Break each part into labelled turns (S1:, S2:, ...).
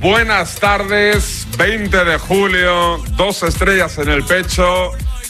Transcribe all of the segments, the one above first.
S1: Buenas tardes, 20 de julio, 2 estrellas en el pecho.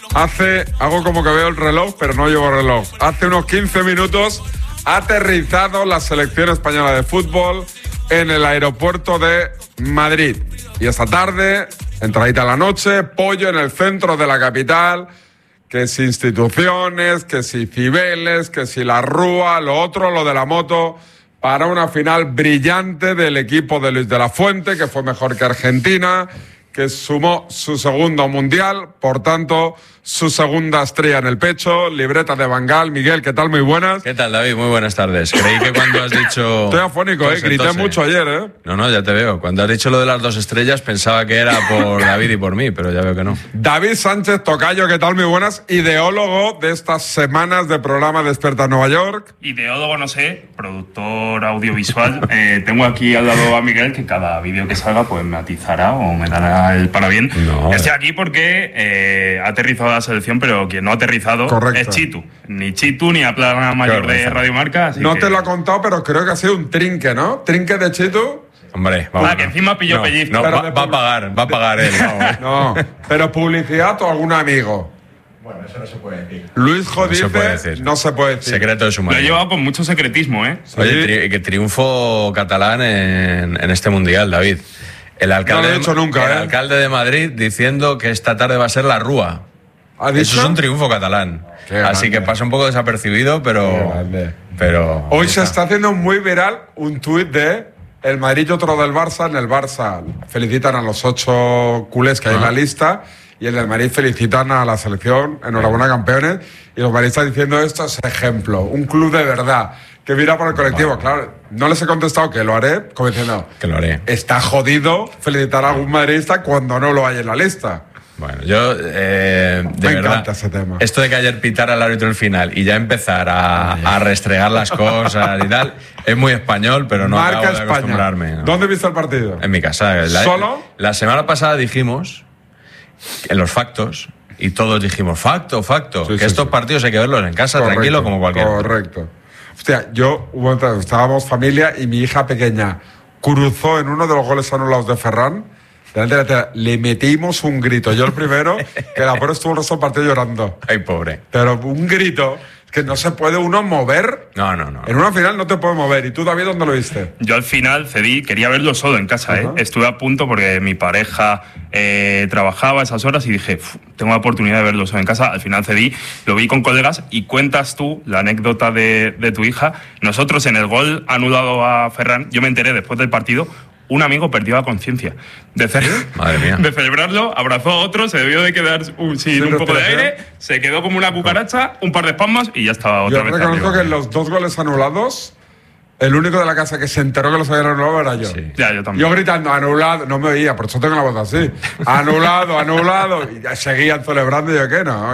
S1: Hago como que veo el reloj, pero no llevo reloj. Hace unos 15 minutos ha aterrizado la selección española de fútbol en el aeropuerto de Madrid. Y esta tarde, entradita a la noche, pollo en el centro de la capital, que si instituciones, que si Cibeles, que si la Rúa, lo otro, lo de la moto, para una final brillante del equipo de Luis de la Fuente, que fue mejor que Argentina, que sumó su segundo mundial, por tanto, su segunda estrella en el pecho, libreta de Van Gaal. Miguel, ¿qué tal? Muy buenas.
S2: ¿Qué tal, David? Muy buenas tardes. Creí que cuando has dicho...
S1: Estoy afónico, grité mucho ayer,
S2: No, ya te veo. Cuando has dicho lo de las 2 estrellas pensaba que era por David y por mí, pero ya veo que no.
S1: David Sánchez Tocayo, ¿qué tal? Muy buenas. Ideólogo de estas semanas de programa Despierta Nueva York.
S3: Ideólogo, no sé, productor audiovisual. Tengo aquí al lado a Miguel, que cada vídeo que salga pues me atizará o me dará el parabién.
S2: No.
S3: Estoy aquí porque ha aterrizado la selección, pero quien no ha aterrizado es Chitu. Ni Chitu ni a plana mayor de Radio Marca.
S1: No te lo ha contado, pero creo que ha sido un trinque, ¿no? ¿Trinque de Chitu?
S2: Hombre, vamos.
S3: Que encima pilló pellizco.
S2: No, va a pagar él.
S1: No, pero publicidad o algún amigo.
S4: Bueno, eso no se puede decir.
S1: Luis
S2: No
S1: dice,
S2: se puede decir.
S1: no se puede decir.
S2: Secreto de su
S3: Lo
S2: madre.
S3: he llevado con mucho secretismo, ¿eh?
S1: Sí.
S2: Oye, que triunfo catalán en este mundial, David. El alcalde,
S1: no lo he hecho nunca,
S2: el alcalde de Madrid diciendo que esta tarde va a ser la Rúa.
S1: ¿Ha dicho?
S2: Eso es un triunfo catalán.
S1: Qué
S2: Así
S1: grande.
S2: que pasa un poco desapercibido, pero
S1: Hoy se está haciendo muy viral un tuit de el Madrid y otro del Barça. En el Barça felicitan a los 8 culés que hay en la lista, y en el Madrid felicitan a la selección, enhorabuena campeones, y los madridistas diciendo esto es ejemplo, un club de verdad que mira por el colectivo. Claro, no les he contestado que lo haré, como diciendo
S2: que lo haré.
S1: Está jodido felicitar a algún madridista cuando no lo hay en la lista.
S2: Bueno, yo de
S1: Me
S2: verdad,
S1: encanta ese tema.
S2: esto de que ayer pitara el árbitro el final y ya empezar a restregar las cosas y tal, es muy español, pero no
S1: Marca
S2: acabo de
S1: España.
S2: acostumbrarme. ¿No?
S1: ¿Dónde viste el partido?
S2: En mi casa.
S1: ¿Solo?
S2: La semana pasada dijimos, en los factos, y todos dijimos, facto,
S1: Sí,
S2: que estos partidos hay que verlos en casa, tranquilo, como cualquier otro.
S1: Correcto. Hostia, estábamos familia y mi hija pequeña cruzó en uno de los goles anulados de Ferran. Delante de la tele, le metimos un grito. Yo el primero, que la pobre estuvo el resto del partido llorando.
S2: Ay, pobre.
S1: Pero un grito, que no se puede uno mover.
S2: No.
S1: En una final no te puedes mover. ¿Y tú, David, dónde lo viste?
S3: Yo al final cedí, quería verlo solo en casa,
S1: Ajá.
S3: Estuve a punto porque mi pareja trabajaba a esas horas y dije, tengo la oportunidad de verlo solo en casa. Al final cedí, lo vi con colegas y cuentas tú la anécdota de tu hija. Nosotros en el gol anulado a Ferran, yo me enteré después del partido, un amigo perdió la conciencia
S2: Madre mía.
S3: de celebrarlo, abrazó a otro, se debió de quedar sin un poco de aire, se quedó como una cucaracha, un par de espasmos y ya estaba otra
S1: Yo
S3: vez.
S1: reconozco
S3: arriba.
S1: que en los 2 goles anulados, el único de la casa que se enteró que los habían anulado era yo.
S2: Sí.
S3: Ya, yo también.
S1: Yo gritando, anulado, no me oía, por eso tengo la voz así. Anulado. Y ya seguían celebrando y yo, que no.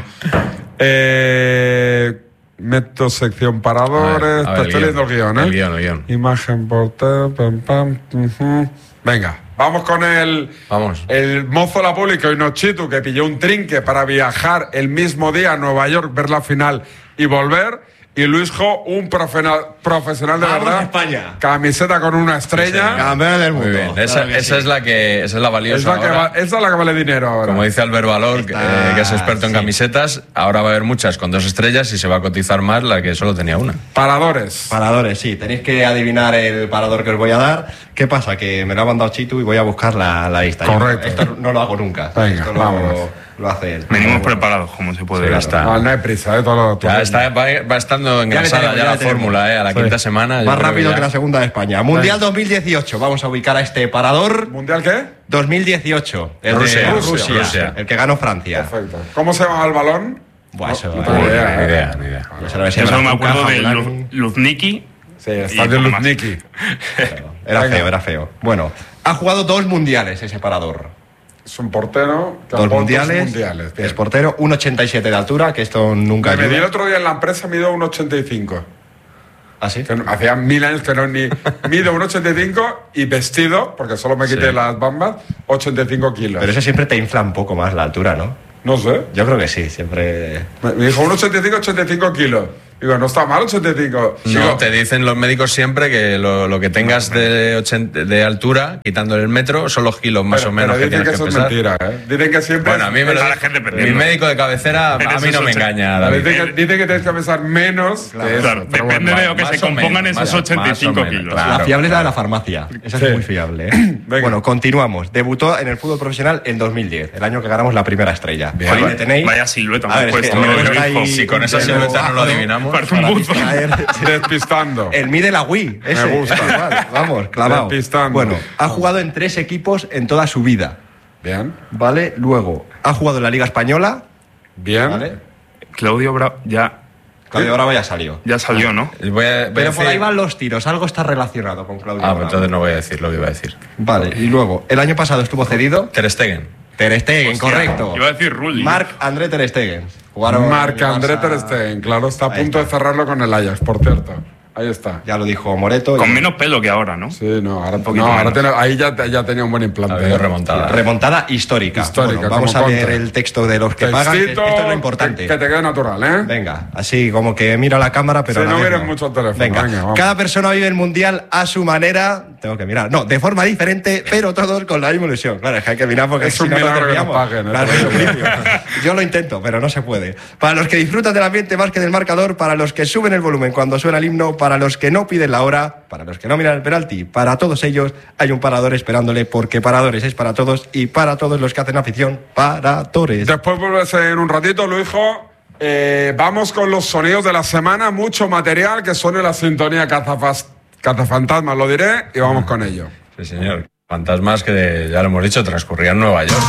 S1: Meto sección paradores.
S2: A ver,
S1: Estoy leyendo el guión,
S2: El guión.
S1: Imagen portada, pam. Venga, vamos con el mozo de la pública, hoy no Chitu, que pilló un trinque para viajar el mismo día a Nueva York, ver la final y volver. Y Luisjo, un profesional de
S4: ¡Vamos,
S1: verdad.
S4: España!
S1: Camiseta con una estrella.
S4: Campeón del
S2: Muy
S4: mundo.
S2: bien.
S4: Claro que
S2: Esa
S4: sí.
S2: es la valiosa.
S1: Esa es la que vale dinero ahora.
S2: Como dice Albert Valor, que es experto en camisetas, ahora va a haber muchas con 2 estrellas y se va a cotizar más la que solo tenía una.
S1: Paradores.
S4: Paradores, sí. Tenéis que adivinar el parador que os voy a dar. ¿Qué pasa? Que me lo ha mandado Chitu y voy a buscar la lista.
S1: Correcto.
S4: Esto no lo hago nunca.
S1: Venga,
S4: Esto
S1: vámonos.
S4: lo hace él.
S3: Venimos
S4: Bueno.
S3: preparados, como se puede
S2: Sí,
S3: ver.
S2: ya está.
S1: No hay prisa,
S2: Ya va estando engrasada
S4: tenemos,
S2: ya
S4: ya
S2: la
S4: le tenemos.
S2: fórmula, a la quinta semana. yo
S4: Más
S2: creo
S4: rápido
S2: ya-
S4: que la segunda de España. Mundial 2018. Vamos a ubicar a este parador.
S1: ¿Mundial qué?
S4: 2018. El
S2: Rusia,
S4: de
S2: Rusia.
S4: El que ganó Francia.
S1: Perfecto. ¿Cómo se llama el balón?
S4: Buah, eso,
S1: No tengo idea,
S2: Ni idea.
S4: no sé, a ver si
S3: Yo solo me
S4: habrá
S3: acuerdo
S4: Caja,
S3: de
S4: Blanco.
S3: Luzniki.
S1: Sí, Estadio
S3: poco más.
S1: Luzniki.
S4: Era feo. Bueno, ha jugado 2 mundiales ese parador.
S1: Es un portero. que ha
S4: 2
S1: jugado
S4: mundiales.
S1: Bien.
S4: Es portero, 1,87 de altura, que esto nunca
S1: Me medí el
S4: ayuda.
S1: otro día en la empresa, mido 1,85.
S4: ¿Ah, sí?
S1: Que hacía 1000 años que no ni mido 1,85 y vestido, porque solo me quité las bambas, 85 kilos.
S4: Pero eso siempre te infla un poco más la altura, ¿no?
S1: No sé.
S4: Yo creo que sí, siempre.
S1: Me dijo 1,85, 85 kilos. Digo, no está mal 85.
S2: No,
S1: Digo,
S2: te dicen los médicos siempre que lo que tengas de altura, quitándole el metro, son los kilos más o menos que
S1: dicen
S2: tienes
S1: que
S2: que
S1: eso es
S2: pesar.
S1: mentira, ¿eh? Dicen que siempre...
S2: Bueno, a mí me lo
S3: la
S2: dice
S3: gente
S2: mi
S3: perdiendo.
S2: médico de cabecera, a mí no me engaña, David.
S1: Dicen que tienes que pesar menos que eso.
S3: Claro,
S1: pero
S3: depende
S1: bueno.
S3: de lo que
S2: más
S3: se
S2: o
S3: compongan
S2: menos,
S3: esos
S2: más o
S3: 85
S2: menos,
S3: kilos.
S2: claro.
S4: La fiable es la de la farmacia. Esa
S1: Sí.
S4: es muy fiable, ¿eh?
S1: Venga.
S4: Bueno, continuamos. Debutó en el fútbol profesional en 2010, el año que ganamos la primera estrella.
S1: Bien.
S4: Ahí le tenéis.
S3: Vaya silueta,
S4: A ver,
S3: me
S4: es que
S3: cuesta,
S4: no
S3: me
S4: está
S3: dijo.
S4: ahí
S2: Si con esa
S4: de
S2: silueta no lo
S4: nuevo,
S2: adivinamos.
S3: Parece un
S4: para
S3: buzo.
S4: distraer.
S1: Despistando.
S4: El mide la Wii. Ese.
S1: Me gusta.
S4: Igual, vamos, clavado.
S1: Despistando.
S4: Bueno, ha jugado en 3 equipos en toda su vida.
S1: Bien,
S4: ¿Vale? Luego, ha jugado en la Liga Española.
S1: bien.
S4: ¿Vale?
S3: Claudio Bravo
S4: Claudio Bravo ya salió.
S3: ya salió, ¿no?
S2: Voy a
S4: Pero por
S2: decir-
S4: ahí van los tiros. Algo está relacionado con Claudio
S2: Ah,
S4: Bravo.
S2: pues entonces no voy a decir lo que iba a decir.
S4: Vale, y luego, el año pasado estuvo cedido.
S2: Ter Stegen.
S4: Ter Stegen,
S3: Hostia,
S4: correcto.
S3: iba a decir Rulli.
S4: Marc-André Ter Stegen. Jugaron
S1: Marc-André
S4: en el Barça.
S1: Ter Stegen, claro, está a
S4: Ahí
S1: punto de
S4: está.
S1: cerrarlo con el Ajax, por cierto. Ahí está.
S4: Ya lo dijo Moreto.
S3: Con
S4: y-
S3: menos pelo que ahora, ¿no?
S1: Sí, no, ahora,
S3: poquito
S1: ahora
S3: menos.
S1: tiene, ahí ya tenía un buen
S2: Ha
S1: implante.
S2: habido remontada.
S4: Remontada histórica.
S1: Histórica,
S4: Bueno, vamos
S1: como
S4: a leer
S1: contra.
S4: el texto de los que pagan. que
S1: Textito,
S4: Esto es lo importante.
S1: Que te quede natural, ¿eh?
S4: Venga, así como que mira la cámara, pero
S1: Sí,
S4: a la
S1: no
S4: vez
S1: mires mucho el teléfono,
S4: Venga,
S1: venga, vamos.
S4: cada persona vive el mundial a su manera. Tengo que mirar. No, de forma diferente, pero todos con la misma ilusión. Claro, es que hay que mirar porque
S1: Es
S4: si
S1: un
S4: no, no
S1: milagro que nos
S4: terminamos.
S1: paguen, ¿eh?
S4: Claro, es un vicio. Yo lo intento, pero no se puede. Para los que disfrutan del ambiente más que del marcador, para los que suben el volumen cuando suena el himno, para los que no piden la hora, para los que no miran el penalti, para todos ellos hay un parador esperándole, porque paradores es para todos y para todos los que hacen afición, paradores.
S1: Después vuelves en un ratito, Luijo. Vamos con los sonidos de la semana. Mucho material que suene la sintonía Cazafantasmas, lo diré, y vamos con ello.
S2: Sí, señor. Fantasmas que, ya lo hemos dicho, transcurrían en Nueva York.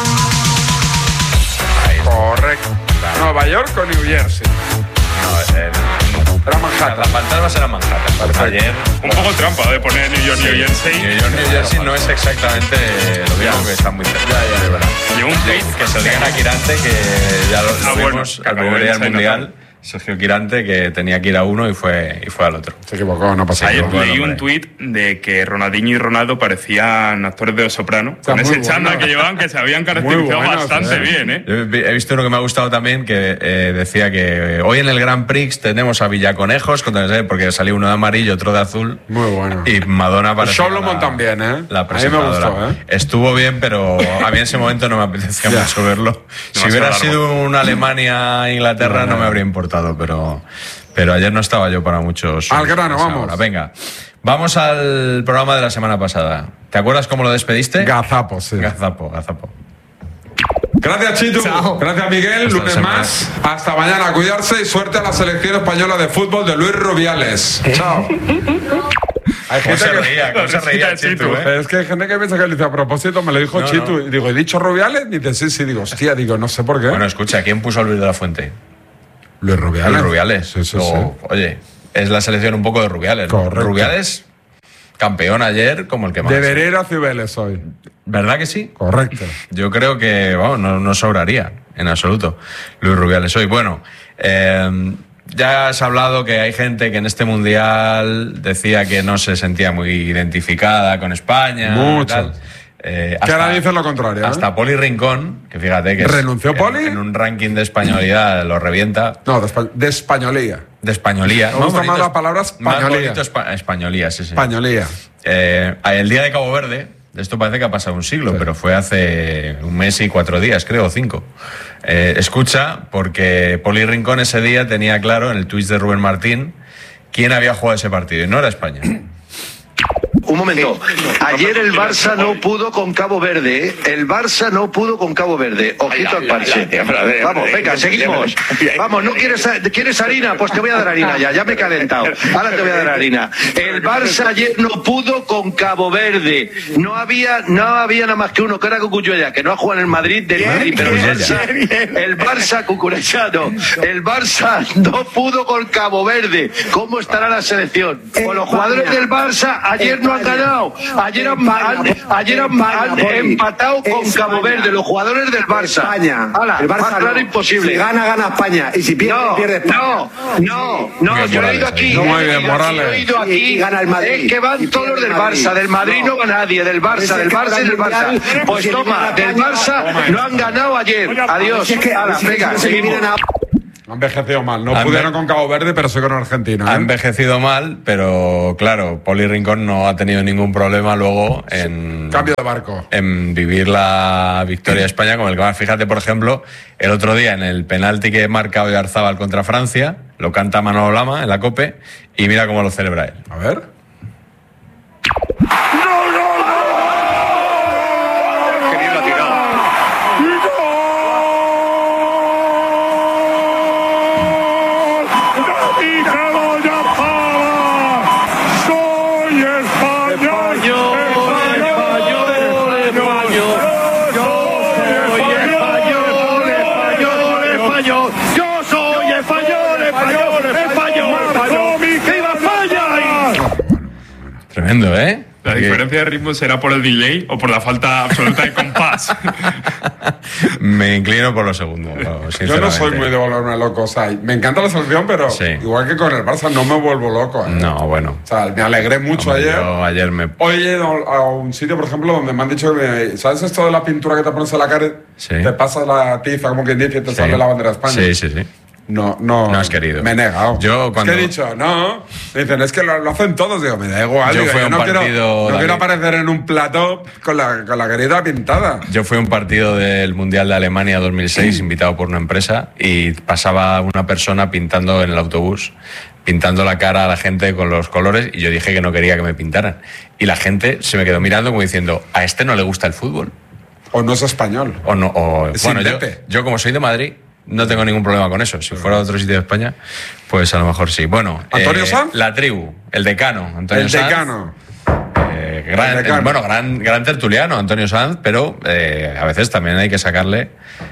S1: Correcto. Nueva York o New Jersey.
S2: No,
S1: Era Manhattan.
S2: las fantasmas eran Manhattan. Ayer,
S3: Un poco trampa de poner New York, New Jersey.
S2: New Jersey no es exactamente lo mismo, que está muy cerca. Es verdad.
S3: Llegó un tweet
S2: Que se lo digan a Quirante, que ya lo
S3: bueno,
S2: vimos
S3: que
S2: al
S3: acabó
S2: primer día
S3: en
S2: del
S3: Chinatown.
S2: Mundial. Sergio Quirante, que tenía que ir a uno y fue al otro.
S1: Se equivocó, no pasa
S3: Ayer
S1: nada.
S3: leí
S2: hombre.
S3: un tuit de que Ronaldinho y Ronaldo parecían actores de Los Soprano.
S1: Está
S3: Con
S1: muy
S3: ese chándal
S1: bueno.
S3: que llevaban, que se habían caracterizado
S1: Muy buenos,
S3: bastante
S1: ¿eh?
S3: bien, ¿eh?
S2: Yo he visto uno que me ha gustado también, que decía que hoy en el Grand Prix tenemos a Villaconejos, porque salió uno de amarillo, otro de azul.
S1: Muy bueno.
S2: Y Madonna parecía
S1: Solomon también, ¿eh?
S2: la
S1: A mí me
S2: presentadora.
S1: gustó, ¿eh?
S2: Estuvo bien, pero a mí en ese momento no me apetecía
S1: Ya.
S2: mucho verlo. Si
S3: Demasiado
S2: hubiera
S3: largo.
S2: sido una Alemania-Inglaterra no me habría importado, pero ayer no estaba yo para muchos.
S1: Al grano,
S2: esa
S1: vamos.
S2: hora. Venga, vamos al programa de la semana pasada. ¿Te acuerdas cómo lo despediste?
S1: Gazapo, sí.
S2: Gazapo.
S1: Gracias, Chitu.
S4: Chao.
S1: Gracias, Miguel.
S2: Hasta la
S1: Lunes
S2: semana.
S1: más. Hasta mañana. Cuidarse y suerte a la selección española de fútbol de Luis Rubiales. Chao. Hay
S2: ¿Cómo se
S1: que-
S2: reía? ¿Cómo se reía el Chitu, eh?
S1: Es que hay gente que piensa que le dice a propósito, me lo dijo
S2: No,
S1: Chitu.
S2: no.
S1: Y digo, ¿he dicho Rubiales? Y dice, sí. Digo, hostia, digo, no sé por qué.
S2: Bueno, escucha, ¿quién puso a Luis de la Fuente?
S1: Luis Rubiales.
S2: Luis Rubiales.
S1: Sí, sí,
S2: Luego, oye, es la selección un poco de Rubiales, ¿no?
S1: Correcto.
S2: Rubiales, campeón ayer, como el que más.
S1: Debería ir a Cibeles hoy.
S2: ¿Verdad que sí?
S1: Correcto.
S2: Yo creo que vamos, no sobraría en absoluto Luis Rubiales hoy. Bueno, ya has hablado que hay gente que en este mundial decía que no se sentía muy identificada con España.
S1: Mucho.
S2: Tal.
S1: Que ahora dicen lo contrario, ¿eh?
S2: Hasta Poli Rincón, que fíjate que
S1: ¿Renunció Poli?
S2: en un ranking de españolidad lo revienta.
S1: No, de españolía.
S2: De españolía.
S1: Me gusta más la palabra
S2: Más
S1: españolía.
S2: bonito españolía, sí.
S1: Españolía.
S2: El día de Cabo Verde, esto parece que ha pasado un siglo,
S1: Sí.
S2: pero fue hace un mes y 4 días, creo, 5. Escucha, porque Poli Rincón ese día tenía claro en el tuit de Rubén Martín quién había jugado ese partido, y no era España.
S5: Un momento. Ayer el Barça no pudo con Cabo Verde, ¿eh? El Barça no pudo con Cabo Verde. Ojito al parche. Vamos, venga, seguimos. Vamos, ¿no quieres harina? Pues te voy a dar harina ya me he calentado. Ahora te voy a dar harina. El Barça ayer no pudo con Cabo Verde. No había nada más que uno, que era Cucurella, que no ha jugado en el Madrid, pero el Barça Cucurellano, el Barça no pudo con Cabo Verde. ¿Cómo estará la selección? Con los jugadores del Barça ayer no han ganado. Ayer han empatado con Cabo Verde, los jugadores del Barça.
S6: España.
S5: Hala,
S6: El Barça
S5: más claro
S6: no.
S5: imposible.
S6: Si gana España. Y si pierde, pierde España.
S5: No,
S2: Bien,
S5: yo lo he
S2: Morales,
S5: oído aquí.
S2: ahí.
S1: Muy bien,
S5: Yo
S1: Morales.
S5: he oído aquí.
S6: Y gana el Madrid.
S5: Es que van
S6: Y
S5: todos los
S6: pierde
S5: del
S6: el Madrid.
S5: Barça. Del Madrid no va nadie. Del Barça
S6: Ese
S5: y del
S6: Mundial,
S5: Barça. Pues
S6: si
S5: toma,
S6: elimina
S5: del
S6: España,
S5: Barça no han ganado ayer. Adiós.
S6: Si es que
S5: Hala,
S6: si
S5: venga,
S6: se
S5: seguimos.
S6: eliminan a-
S1: Ha envejecido mal. No
S2: Ha
S1: pudieron con Cabo Verde, pero sí con Argentina.
S2: Ha envejecido mal, pero claro, Poli Rincón no ha tenido ningún problema luego en...
S1: Cambio de barco.
S2: En vivir la victoria de España como el que más. Fíjate, por ejemplo, el otro día en el penalti que marca Oyarzabal contra Francia, lo canta Manolo Lama en la COPE y mira cómo lo celebra él.
S1: A ver.
S2: Tremendo, ¿eh?
S3: La diferencia de ritmo será por el delay o por la falta absoluta de compás.
S2: Me inclino por lo segundo.
S1: Yo no soy muy de volverme loco. O sea, me encanta la selección, pero igual que con el Barça no me vuelvo loco.
S2: No, bueno.
S1: O sea, me alegré mucho ayer.
S2: Yo ayer
S1: Hoy he ido a un sitio, por ejemplo, donde me han dicho que ¿sabes esto de la pintura que te pones en la cara?
S2: Sí.
S1: Te pasas la tiza, como quien dice, y te sale la bandera de España.
S2: Sí.
S1: No
S2: has querido.
S1: Me he negado.
S2: Yo cuando...
S1: Es que he dicho, no. Me dicen, es que lo hacen todos. Digo, me da igual.
S2: Yo fui a un
S1: no
S2: partido,
S1: quiero esperar en un plató con la carita pintada.
S2: Yo fui a un partido del Mundial de Alemania 2006, invitado por una empresa, y pasaba una persona pintando en el autobús, pintando la cara a la gente con los colores, y yo dije que no quería que me pintaran. Y la gente se me quedó mirando como diciendo, ¿a este no le gusta el fútbol?
S1: O no es español.
S2: O no, bueno,
S1: Lepe.
S2: yo como soy de Madrid, no tengo ningún problema con eso. Si fuera de otro sitio de España, pues a lo mejor sí. Bueno,
S1: ¿Antonio Sanz?
S2: La tribu, el decano, Antonio Sanz.
S1: El decano.
S2: Gran tertuliano, Antonio Sanz, pero a veces también hay que sacarle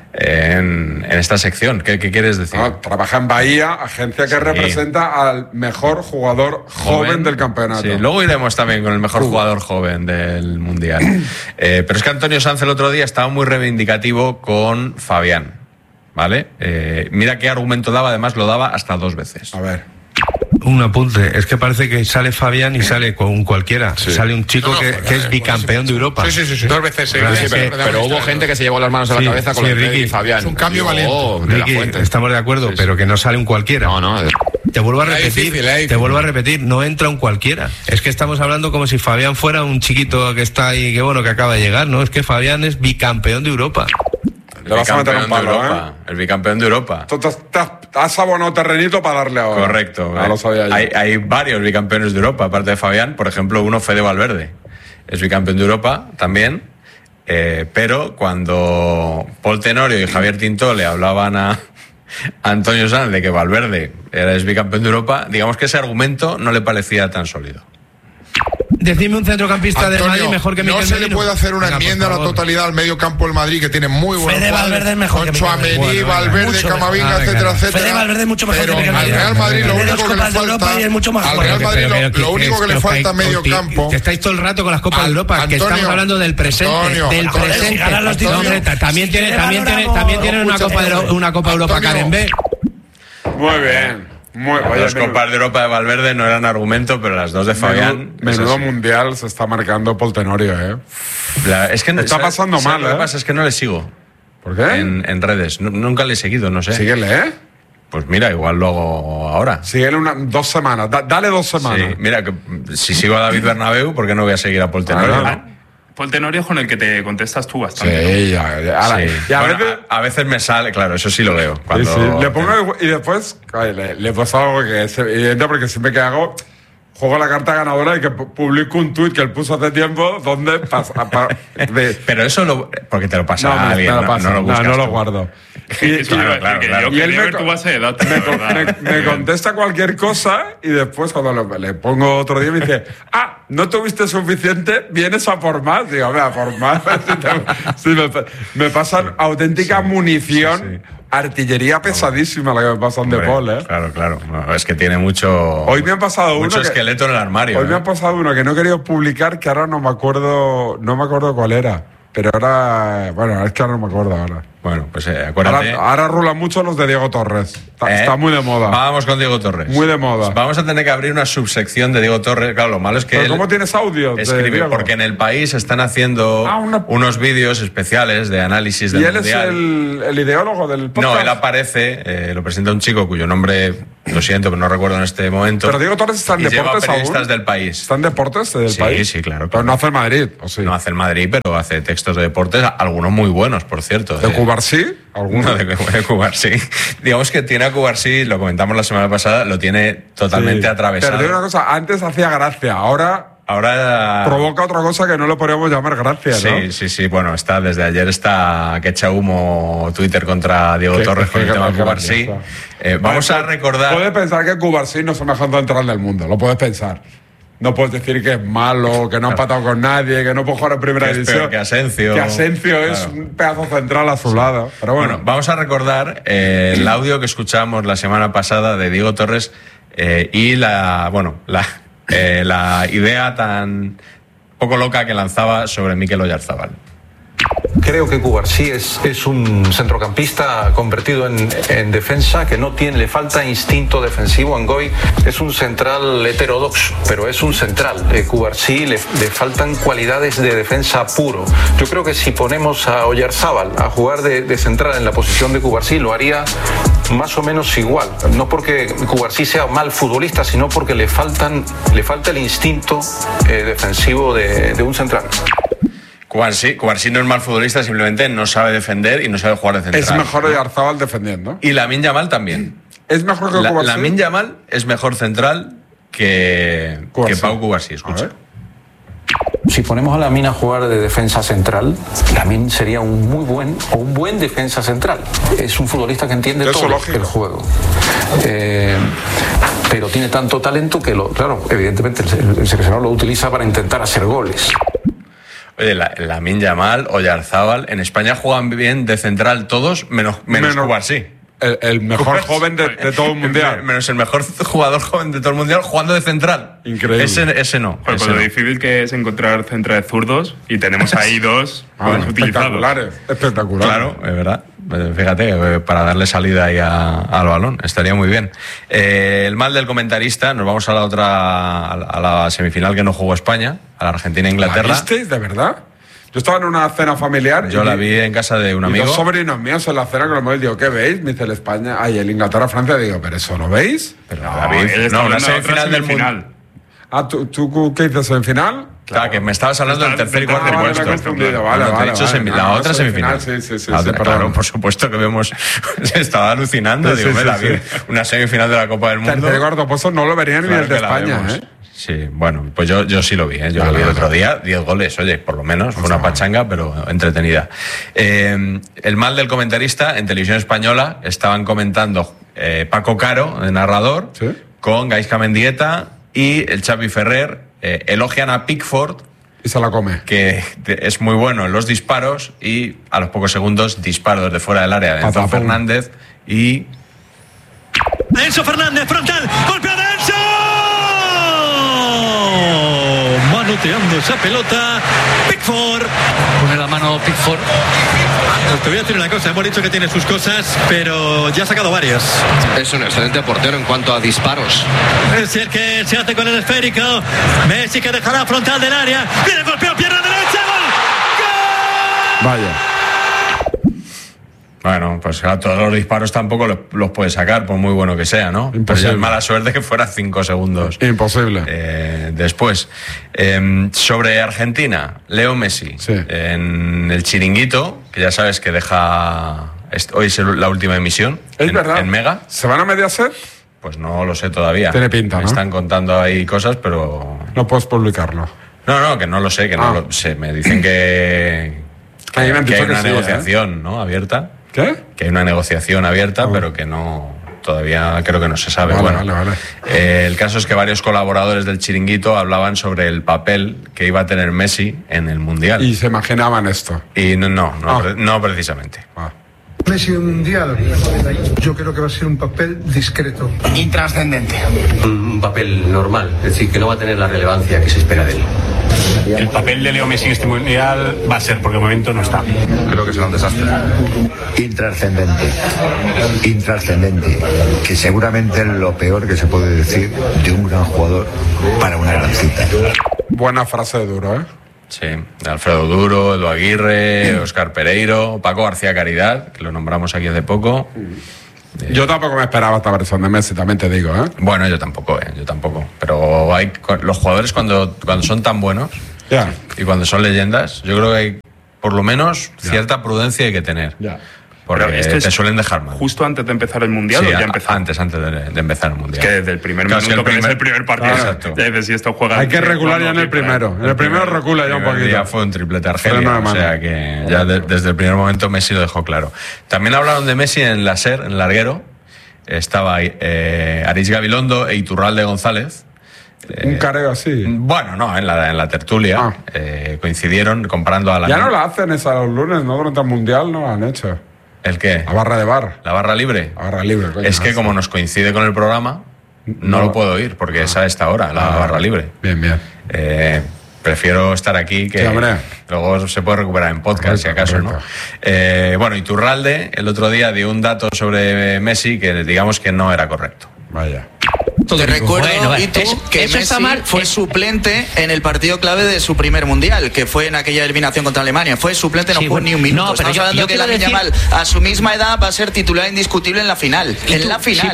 S2: en esta sección. ¿Qué quieres decir?
S1: No, trabaja en Bahía, agencia que representa al mejor jugador joven del campeonato.
S2: Sí, luego iremos también con el mejor jugador joven del Mundial. Pero es que Antonio Sanz el otro día estaba muy reivindicativo con Fabián. ¿Vale? Mira qué argumento daba, además lo daba hasta 2 veces.
S1: A ver.
S7: Un apunte, es que parece que sale Fabián y sale con cualquiera. Sí. Sale un chico que es bicampeón de Europa.
S8: Sí. 2 veces, sí.
S7: Claro,
S8: pero hubo gente que se llevó las manos a la cabeza con Ricky y Fabián.
S6: Es un cambio valiente.
S7: Ricky, estamos de acuerdo, pero que no sale un cualquiera.
S8: No.
S7: Te vuelvo a repetir, no entra un cualquiera. Es que estamos hablando como si Fabián fuera un chiquito que está ahí, que acaba de llegar, ¿no? Es que Fabián es bicampeón de Europa.
S1: Le vas a meter un palo,
S2: El bicampeón de Europa.
S1: Tú has abonado terrenito para darle ahora.
S2: Correcto.
S1: Lo sabía yo.
S2: Hay varios bicampeones de Europa, aparte de Fabián. Por ejemplo, uno, Fede Valverde. Es bicampeón de Europa también. Pero cuando Pol Tenorio y Javier Tintó le hablaban a Antonio Sanz de que Valverde era bicampeón de Europa, digamos que ese argumento no le parecía tan sólido.
S7: Decime un centrocampista
S6: Antonio,
S7: del Madrid mejor que Mikel
S6: Merino. No se le
S7: Merino.
S6: puede hacer una enmienda a la totalidad al medio campo del Madrid, que tiene muy buenos
S7: Fede Valverde es mejor que
S6: con
S7: Mikel
S6: Tchouaméni, Valverde, Camavinga, etcétera.
S7: Fede Valverde es mucho mejor
S6: pero
S7: que Mikel
S6: al
S7: Merino.
S6: Real Madrid lo
S7: Tiene
S6: único
S7: dos
S6: que le
S7: Copas de Europa
S6: falta
S7: y es mucho más
S6: al
S7: fuerte.
S6: Real Madrid lo único que le falta a medio campo.
S7: Que estáis todo el rato con las Copas de Europa, que estamos hablando del presente, También tiene una Copa de Europa Karen B.
S1: Muy bien.
S2: Las Copas de Europa de Valverde no eran argumento, pero las 2 de Fabián.
S1: Menudo mundial se está marcando Pol Tenorio,
S2: Es que
S1: está pasando mal,
S2: Lo que pasa es que no le sigo.
S1: ¿Por qué?
S2: En redes. Nunca le he seguido, no sé.
S1: Síguele,
S2: Pues mira, igual lo hago ahora.
S1: Síguele 2 semanas. Dale 2 semanas.
S2: Sí, mira, que si sigo a David Bernabéu, ¿por qué no voy a seguir a Pol Tenorio?
S3: Pol Tenorio es con el que te contestas tú bastante.
S1: Sí, ya.
S2: Sí.
S1: Y
S2: a veces me sale, claro, eso sí lo veo. Cuando...
S1: Sí. Le pongo y después le pasa algo que es evidente, porque siempre que hago, juego la carta ganadora y que publico un tuit que él puso hace tiempo donde
S2: Pero eso porque te lo pasa a alguien,
S1: no lo guardo.
S3: Claro.
S1: Y él
S3: tu base de datos.
S1: me contesta cualquier cosa y después cuando le pongo otro día me dice, no tuviste suficiente, vienes a por más. Digo, a por más. Me pasan auténtica munición, artillería pesadísima la que me pasan de Pol,
S2: Claro. No, es que tiene mucho.
S1: Hoy me han pasado
S2: mucho esqueleto en el armario.
S1: Hoy me han pasado uno que no he querido publicar, que ahora no me acuerdo cuál era. Pero ahora, es que ahora no me acuerdo ahora.
S2: Bueno, pues acuérdate.
S1: Ahora rulan mucho los de Diego Torres. Está muy de moda.
S2: Vamos con Diego Torres.
S1: Muy de moda.
S2: Vamos a tener que abrir una subsección de Diego Torres. Claro, lo malo es que
S1: ¿Pero cómo tienes audio?
S2: Escribe, porque en El País están haciendo unos vídeos especiales de análisis del
S1: Mundial. ¿Y él es el ideólogo del podcast?
S2: No, él aparece, lo presenta un chico cuyo nombre, lo siento, pero no recuerdo en este momento.
S1: Pero Diego Torres está en deportes
S2: lleva periodistas
S1: aún.
S2: del País.
S1: ¿Está en deportes del país?
S2: Sí, claro.
S1: Pero no hace el Madrid, ¿o sí?
S2: No hace el Madrid, pero hace textos de deportes, algunos muy buenos, por cierto.
S1: ¿De Cubarsí?
S2: No, de Cubarsí. Digamos que tiene a Cubarsí, lo comentamos la semana pasada, lo tiene totalmente atravesado.
S1: Pero digo una cosa, antes hacía gracia, ahora provoca otra cosa que no lo podríamos llamar gracia, ¿no?
S2: Sí, bueno, desde ayer está que echa humo Twitter contra Diego Torres con el tema Cubarsí. Vamos a recordar...
S1: Puedes pensar que Cubarsí no es el mejor central del mundo, lo puedes pensar. No puedes decir que es malo, que no ha empatado con nadie, que no puede jugar en primera división.
S2: Peor que Asensio.
S1: Que Asensio es un pedazo central a su lado. Pero bueno,
S2: vamos a recordar el audio que escuchamos la semana pasada de Diego Torres y la idea tan poco loca que lanzaba sobre Mikel Oyarzabal.
S9: Creo que Cubarsí es un centrocampista convertido en defensa que le falta instinto defensivo. Ngoy es un central heterodoxo, pero es un central. Cubarsí le faltan cualidades de defensa puro. Yo creo que si ponemos a Oyarzabal a jugar de central en la posición de Cubarsí, lo haría más o menos igual. No porque Cubarsí sea mal futbolista, sino porque le falta el instinto defensivo de un central.
S2: Cubarsí no es mal futbolista, simplemente no sabe defender y no sabe jugar de central.
S1: Es mejor Oyarzabal defendiendo.
S2: Y Lamine Yamal también.
S1: ¿Es mejor que Cubarsí?
S2: Lamine Yamal es mejor central que Pau Cubarsí, escucha.
S9: Si ponemos a Lamine a jugar de defensa central, Lamine sería un buen defensa central. Es un futbolista que entiende todo el juego. Pero tiene tanto talento que, evidentemente, el seleccionador lo utiliza para intentar hacer goles.
S2: Oye, Lamine Yamal, Oyarzabal, en España juegan bien de central todos, menos Cubarsí.
S1: El mejor joven de todo el mundial.
S2: Menos el mejor jugador joven de todo el mundial jugando de central.
S1: Increíble.
S2: Ese no.
S3: Pues lo difícil que es encontrar centrales zurdos y tenemos ahí dos
S1: espectaculares.
S2: Claro, es verdad. Fíjate, para darle salida ahí al balón, estaría muy bien. El mal del comentarista, nos vamos a la semifinal que no jugó España, a la Argentina-Inglaterra.
S1: ¿La visteis, de verdad? Yo estaba en una cena familiar.
S2: Yo la vi en casa de un amigo.
S1: Y dos sobrinos míos en la cena con los móviles, digo, ¿qué veis? Me dice el España, el Inglaterra-Francia, digo, ¿pero eso lo veis?
S2: Pero David, una semifinal del Mundial.
S1: ¿Tú qué dices, semifinal?
S2: Claro, que me estabas hablando del tercer y cuarto puesto.
S1: La
S2: otra semifinal.
S1: Sí,
S2: claro, por supuesto que vemos. Se estaba alucinando. Digo, una semifinal de la Copa del Mundo.
S1: Tercer y cuarto puesto no lo verían ni el de España, ¿eh?
S2: Sí, bueno, pues yo sí lo vi, ¿eh? Yo lo vi el otro día, 10 goles, oye, por lo menos, fue una pachanga, pero entretenida. El mal del comentarista, en Televisión Española estaban comentando Paco Caro, de narrador, con Gaizka Mendieta y el Xavi Ferrer, elogian a Pickford.
S1: Y se la come.
S2: Que es muy bueno en los disparos y a los pocos segundos disparo desde fuera del área de Enzo Fernández y...
S10: Enzo Fernández, frontal, golpea de Enzo. Manoteando esa pelota, Pickford. Pone la mano Pickford. Te voy a decir una cosa, hemos dicho que tiene sus cosas, pero ya ha sacado varias.
S11: Es un excelente portero en cuanto a disparos.
S10: Es el que se hace con el esférico. Messi que dejará frontal del área. Viene el golpeo, pierna derecha, gol.
S1: Vaya.
S2: Bueno, pues a todos los disparos tampoco los puede sacar, por muy bueno que sea, ¿no?
S1: Imposible.
S2: Pues ya es mala suerte que fuera 5 segundos.
S1: Imposible.
S2: Después, sobre Argentina, Leo Messi, en el Chiringuito, que ya sabes que deja... Hoy es la última emisión.
S1: Es verdad.
S2: En Mega.
S1: ¿Se van a Mediaset?
S2: Pues no lo sé todavía.
S1: Tiene pinta, ¿no?
S2: Me están contando ahí cosas, pero...
S1: No puedes publicarlo.
S2: No, que no lo sé, que no lo sé. Me dicen que hay una negociación, ¿no? Abierta.
S1: ¿Qué?
S2: Que hay una negociación abierta, pero que no... Todavía creo que no se sabe.
S1: Vale.
S2: El caso es que varios colaboradores del Chiringuito hablaban sobre el papel que iba a tener Messi en el Mundial.
S1: Y se imaginaban esto.
S2: Y no precisamente.
S12: Messi en el Mundial, yo creo que va a ser un papel discreto.
S13: Intrascendente. Un papel normal, es decir, que no va a tener la relevancia que se espera de él. El papel de Leo Messi en este mundial va a ser, porque de momento no está.
S14: Creo que será un desastre. Intrascendente, que seguramente es lo peor que se puede decir de un gran jugador para una gran cita.
S1: Buena frase de Duro, ¿eh?
S2: Sí, de Alfredo Duro, Edu Aguirre, Óscar Pereiro, Paco García Caridad, que lo nombramos aquí hace poco.
S1: Yo tampoco me esperaba esta versión de Messi, también te digo, ¿eh?
S2: Bueno, yo tampoco. Pero los jugadores cuando son tan buenos y cuando son leyendas, yo creo que hay por lo menos cierta prudencia hay que tener. Porque
S3: esto
S2: te suelen dejar mal.
S3: ¿Justo antes de empezar el Mundial o ya empezó?
S2: Antes de empezar el Mundial.
S3: Es que desde el primer minuto, que es el primer partido.
S2: Exacto.
S3: Ya dices, si esto juega...
S1: Hay que regular ya en el primero. En el primero recula ya un poquito.
S2: Ya fue un triplete Argelia, o sea que ya desde el primer momento Messi lo dejó claro. También hablaron de Messi en la SER, en Larguero. Estaba Aritz Gabilondo e Iturralde González.
S1: Un careo así.
S2: Bueno, no, en la tertulia coincidieron comparando a la...
S1: Ya no la hacen esa los lunes, ¿no? Durante el Mundial no la han hecho.
S2: ¿El qué?
S1: La barra de bar.
S2: ¿La barra libre?
S1: La barra libre, coño.
S2: Es que como nos coincide con el programa, no lo puedo oír, porque es a esta hora, la barra libre.
S1: Bien.
S2: Prefiero estar aquí, que luego se puede recuperar en podcast, si acaso, ¿no? Bueno, Iturralde el otro día dio un dato sobre Messi que digamos que no era correcto.
S1: Vaya.
S15: Te recuerdo, que Messi fue suplente en el partido clave de su primer mundial, que fue en aquella eliminación contra Alemania. Fue suplente, no jugó ni un minuto.
S16: No, pero
S15: estamos hablando que Lamine Yamal, a su misma edad, va a ser titular indiscutible en la final. En la final.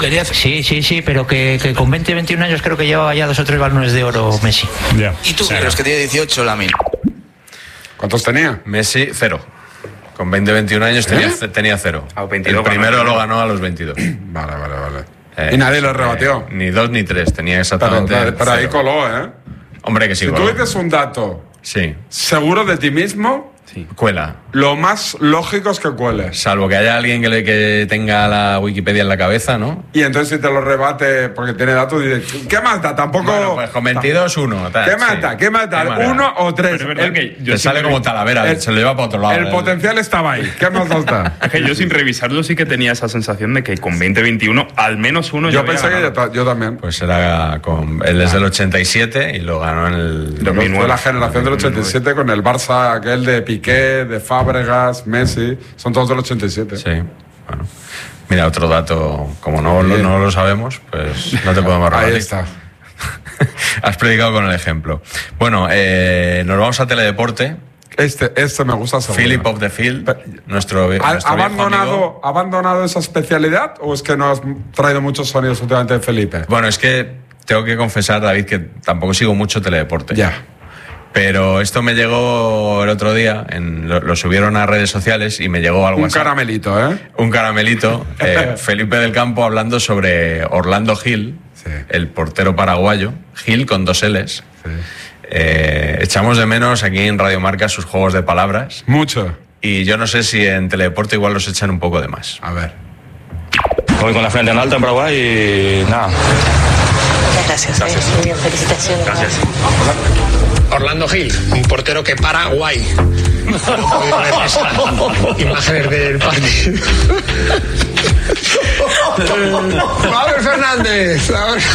S16: Sí, pero que con 20, 21 años creo que llevaba ya 2 o 3 balones de oro Messi.
S15: ¿Y tú crees que tiene 18, Lamine?
S1: ¿Cuántos tenía?
S2: Messi, 0. Con 20, 21 años tenía 0. El primero lo ganó a los 22.
S1: Vale. Y nadie lo rebatió.
S2: Ni 2 ni 3, tenía exactamente.
S1: Pero ahí coló, ¿eh?
S2: Hombre, que sí.
S1: Si tú dices un dato seguro de ti mismo,
S2: cuela.
S1: Lo más lógico es que cuele.
S2: Salvo que haya alguien que tenga la Wikipedia en la cabeza, ¿no?
S1: Y entonces si te lo rebate porque tiene datos, dices, ¿qué más da? Tampoco...
S2: Bueno, pues con 22, 1.
S1: ¿Qué más da? 1 o 3.
S2: Te sale como Talavera, se lo lleva para otro lado.
S1: El potencial estaba ahí. ¿Qué más da?
S3: Es que yo sin revisarlo sí que tenía esa sensación de que con 20, 21, al menos uno
S1: yo pensé que yo también.
S2: Pues era él es del 87 y lo ganó en el 2009.
S1: Fue la generación del 87 con el Barça, aquel de Piqué, de Fábregas, Messi, son todos del 87.
S2: Sí, bueno. Mira, otro dato, como no lo sabemos, pues no te podemos rebatir.
S1: Ahí está.
S2: Has predicado con el ejemplo. Bueno, nos vamos a Teledeporte.
S1: Este me gusta seguro.
S2: Philip of the Field, nuestro
S1: ¿Ha abandonado esa especialidad o es que no has traído muchos sonidos últimamente de Felipe?
S2: Bueno, es que tengo que confesar, David, que tampoco sigo mucho Teledeporte.
S1: Ya.
S2: Pero esto me llegó el otro día, lo subieron a redes sociales y me llegó algo así.
S1: Un caramelito, ¿eh?
S2: Un caramelito. Felipe del Campo hablando sobre Orlando Gil, el portero paraguayo. Gil con 2 L's. Sí. Echamos de menos aquí en Radio Marca sus juegos de palabras.
S1: Mucho.
S2: Y yo no sé si en Teledeporte igual los echan un poco de más.
S1: A ver.
S17: Voy con la frente en alto en Paraguay y nada.
S18: Gracias. Muy bien, felicitaciones.
S17: Gracias.
S19: Orlando Gil, un portero que para guay. Imágenes del partido. Pablo Fernández,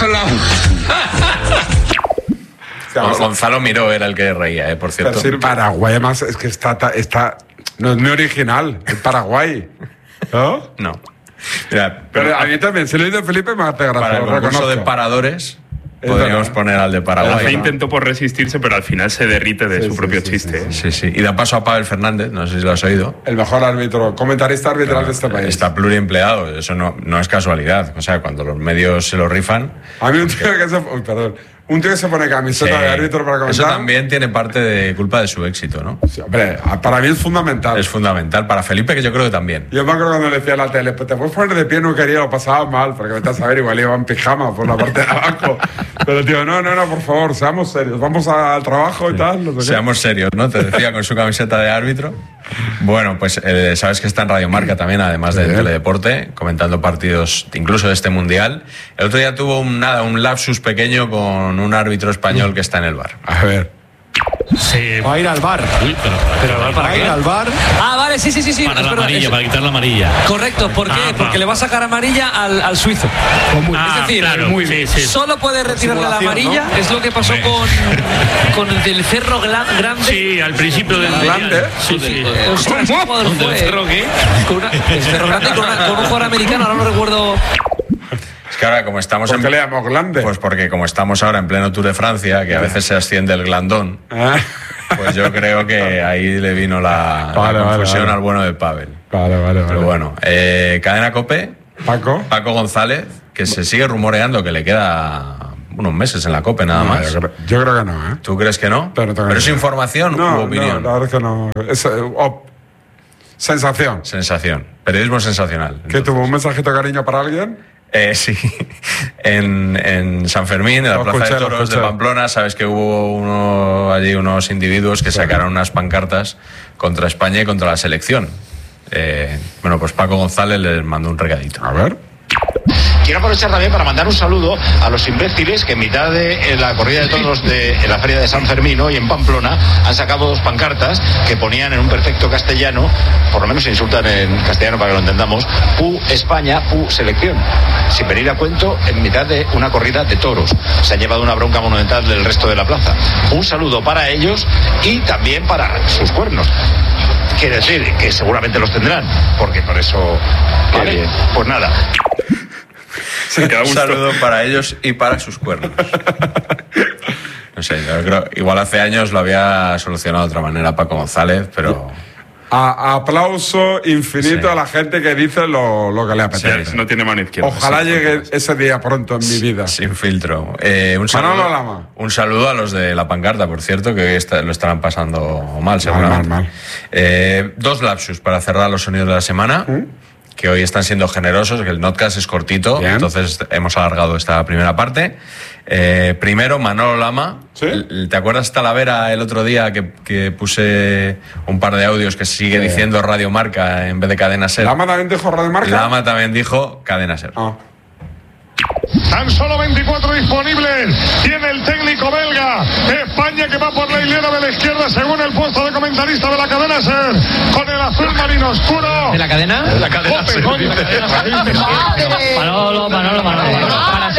S2: Gonzalo Miró era el que reía, por cierto.
S1: Decir Paraguay, además, es que está no es muy original, el Paraguay. ¿No?
S2: No. Mira,
S1: pero a mí también, si lo dice Felipe, me hace gracia.
S2: Para el concurso de paradores, podríamos poner al de Paraguay.
S3: Intentó por resistirse, pero al final se derrite de su propio chiste.
S2: Sí. Y da paso a Pavel Fernández, no sé si lo has oído.
S1: El mejor árbitro, comentarista arbitral de este país.
S2: Está pluriempleado, eso no es casualidad. O sea, cuando los medios se lo rifan.
S1: A mí un tío que se pone camiseta de árbitro para comentar.
S2: Eso también tiene parte de culpa de su éxito, ¿no?
S1: Sí, hombre, para mí es fundamental.
S2: Es fundamental. Para Felipe, que yo creo que también.
S1: Yo me acuerdo cuando le decía a la tele, pues te puedes poner de pie, no quería, lo pasaba mal, porque vete a saber, igual iba en pijama por la parte de abajo. Pero tío, no, por favor, seamos serios, vamos al trabajo y tal. No sé
S2: seamos serios, ¿no? Te decía con su camiseta de árbitro. Bueno, pues sabes que está en Radio Marca también, además de Teledeporte, comentando partidos incluso de este Mundial. El otro día tuvo un lapsus pequeño con un árbitro español que está en el bar.
S1: A ver.
S10: Sí.
S4: Va a ir al bar.
S10: Uy, pero
S4: va a ir al bar.
S20: Ah, vale, sí.
S10: Para la amarilla, para quitar la amarilla.
S20: Correcto, ¿por qué? Porque le va a sacar amarilla al suizo. Es decir,
S10: claro,
S20: muy bien. Solo puede retirarle la amarilla, ¿no? Es lo que pasó con el del Cerro Grande.
S10: Sí, al principio del Grande.
S20: Sí. Ostras, ¿qué jugador fue?
S10: ¿El Cerro qué?
S20: El Cerro Grande con un jugador americano, ahora no recuerdo.
S2: Es que ahora como estamos
S1: ¿Por qué le llamamos glande?
S2: Pues porque como estamos ahora en pleno Tour de Francia, que a veces se asciende el glandón, pues yo creo que ahí le vino la confusión al bueno de Pavel.
S1: Vale.
S2: Pero bueno, Cadena COPE, Paco González, que se sigue rumoreando que le queda unos meses en la COPE nada más.
S1: Yo creo que no, ¿eh?
S2: ¿Tú crees que no?
S1: Pero
S2: es información u opinión.
S1: No, la verdad es que no. Es sensación.
S2: Periodismo sensacional.
S1: ¿Que tuvo un mensajito de cariño para alguien?
S2: Sí, en San Fermín, en la Plaza de Toros de Pamplona, sabes que hubo allí unos individuos que sacaron unas pancartas contra España y contra la selección. Bueno, pues Paco González les mandó un recadito.
S1: A ver.
S21: Quiero aprovechar también para mandar un saludo a los imbéciles que en mitad de la corrida de toros en la feria de San Fermín hoy en Pamplona han sacado 2 pancartas que ponían en un perfecto castellano, por lo menos se insultan en castellano para que lo entendamos, Pu España, Pu Selección, sin venir a cuento en mitad de una corrida de toros. Se han llevado una bronca monumental del resto de la plaza. Un saludo para ellos y también para sus cuernos. Quiere decir que seguramente los tendrán, porque por eso... Vale, pues nada.
S2: Un saludo para ellos y para sus cuernos. No sé, yo creo, igual hace años lo había solucionado de otra manera Paco González, pero...
S1: Aplauso infinito a la gente que dice lo que le apetece.
S3: Sí, no tiene mano izquierda.
S1: Ojalá llegue ese día pronto en mi vida.
S2: Sin filtro. Un saludo a los de la pancarta, por cierto, que hoy lo estarán pasando mal, seguramente.
S1: Mal.
S2: 2 lapsus para cerrar los sonidos de la semana. Que hoy están siendo generosos, que el notcast es cortito, entonces hemos alargado esta primera parte. Primero, Manolo Lama.
S1: ¿Sí?
S2: ¿Te acuerdas Talavera el otro día que puse un par de audios que sigue diciendo Radio Marca en vez de Cadena Ser?
S1: ¿Lama también dijo Radio Marca?
S2: Lama también dijo Cadena Ser.
S22: Tan solo 24 disponibles. Tiene el técnico belga. España que va por la hilera de la izquierda según el puesto de comentarista de la cadena SER. Con el azul marino oscuro.
S20: ¿De la cadena?
S22: De la cadena SER.
S20: Manolo. Para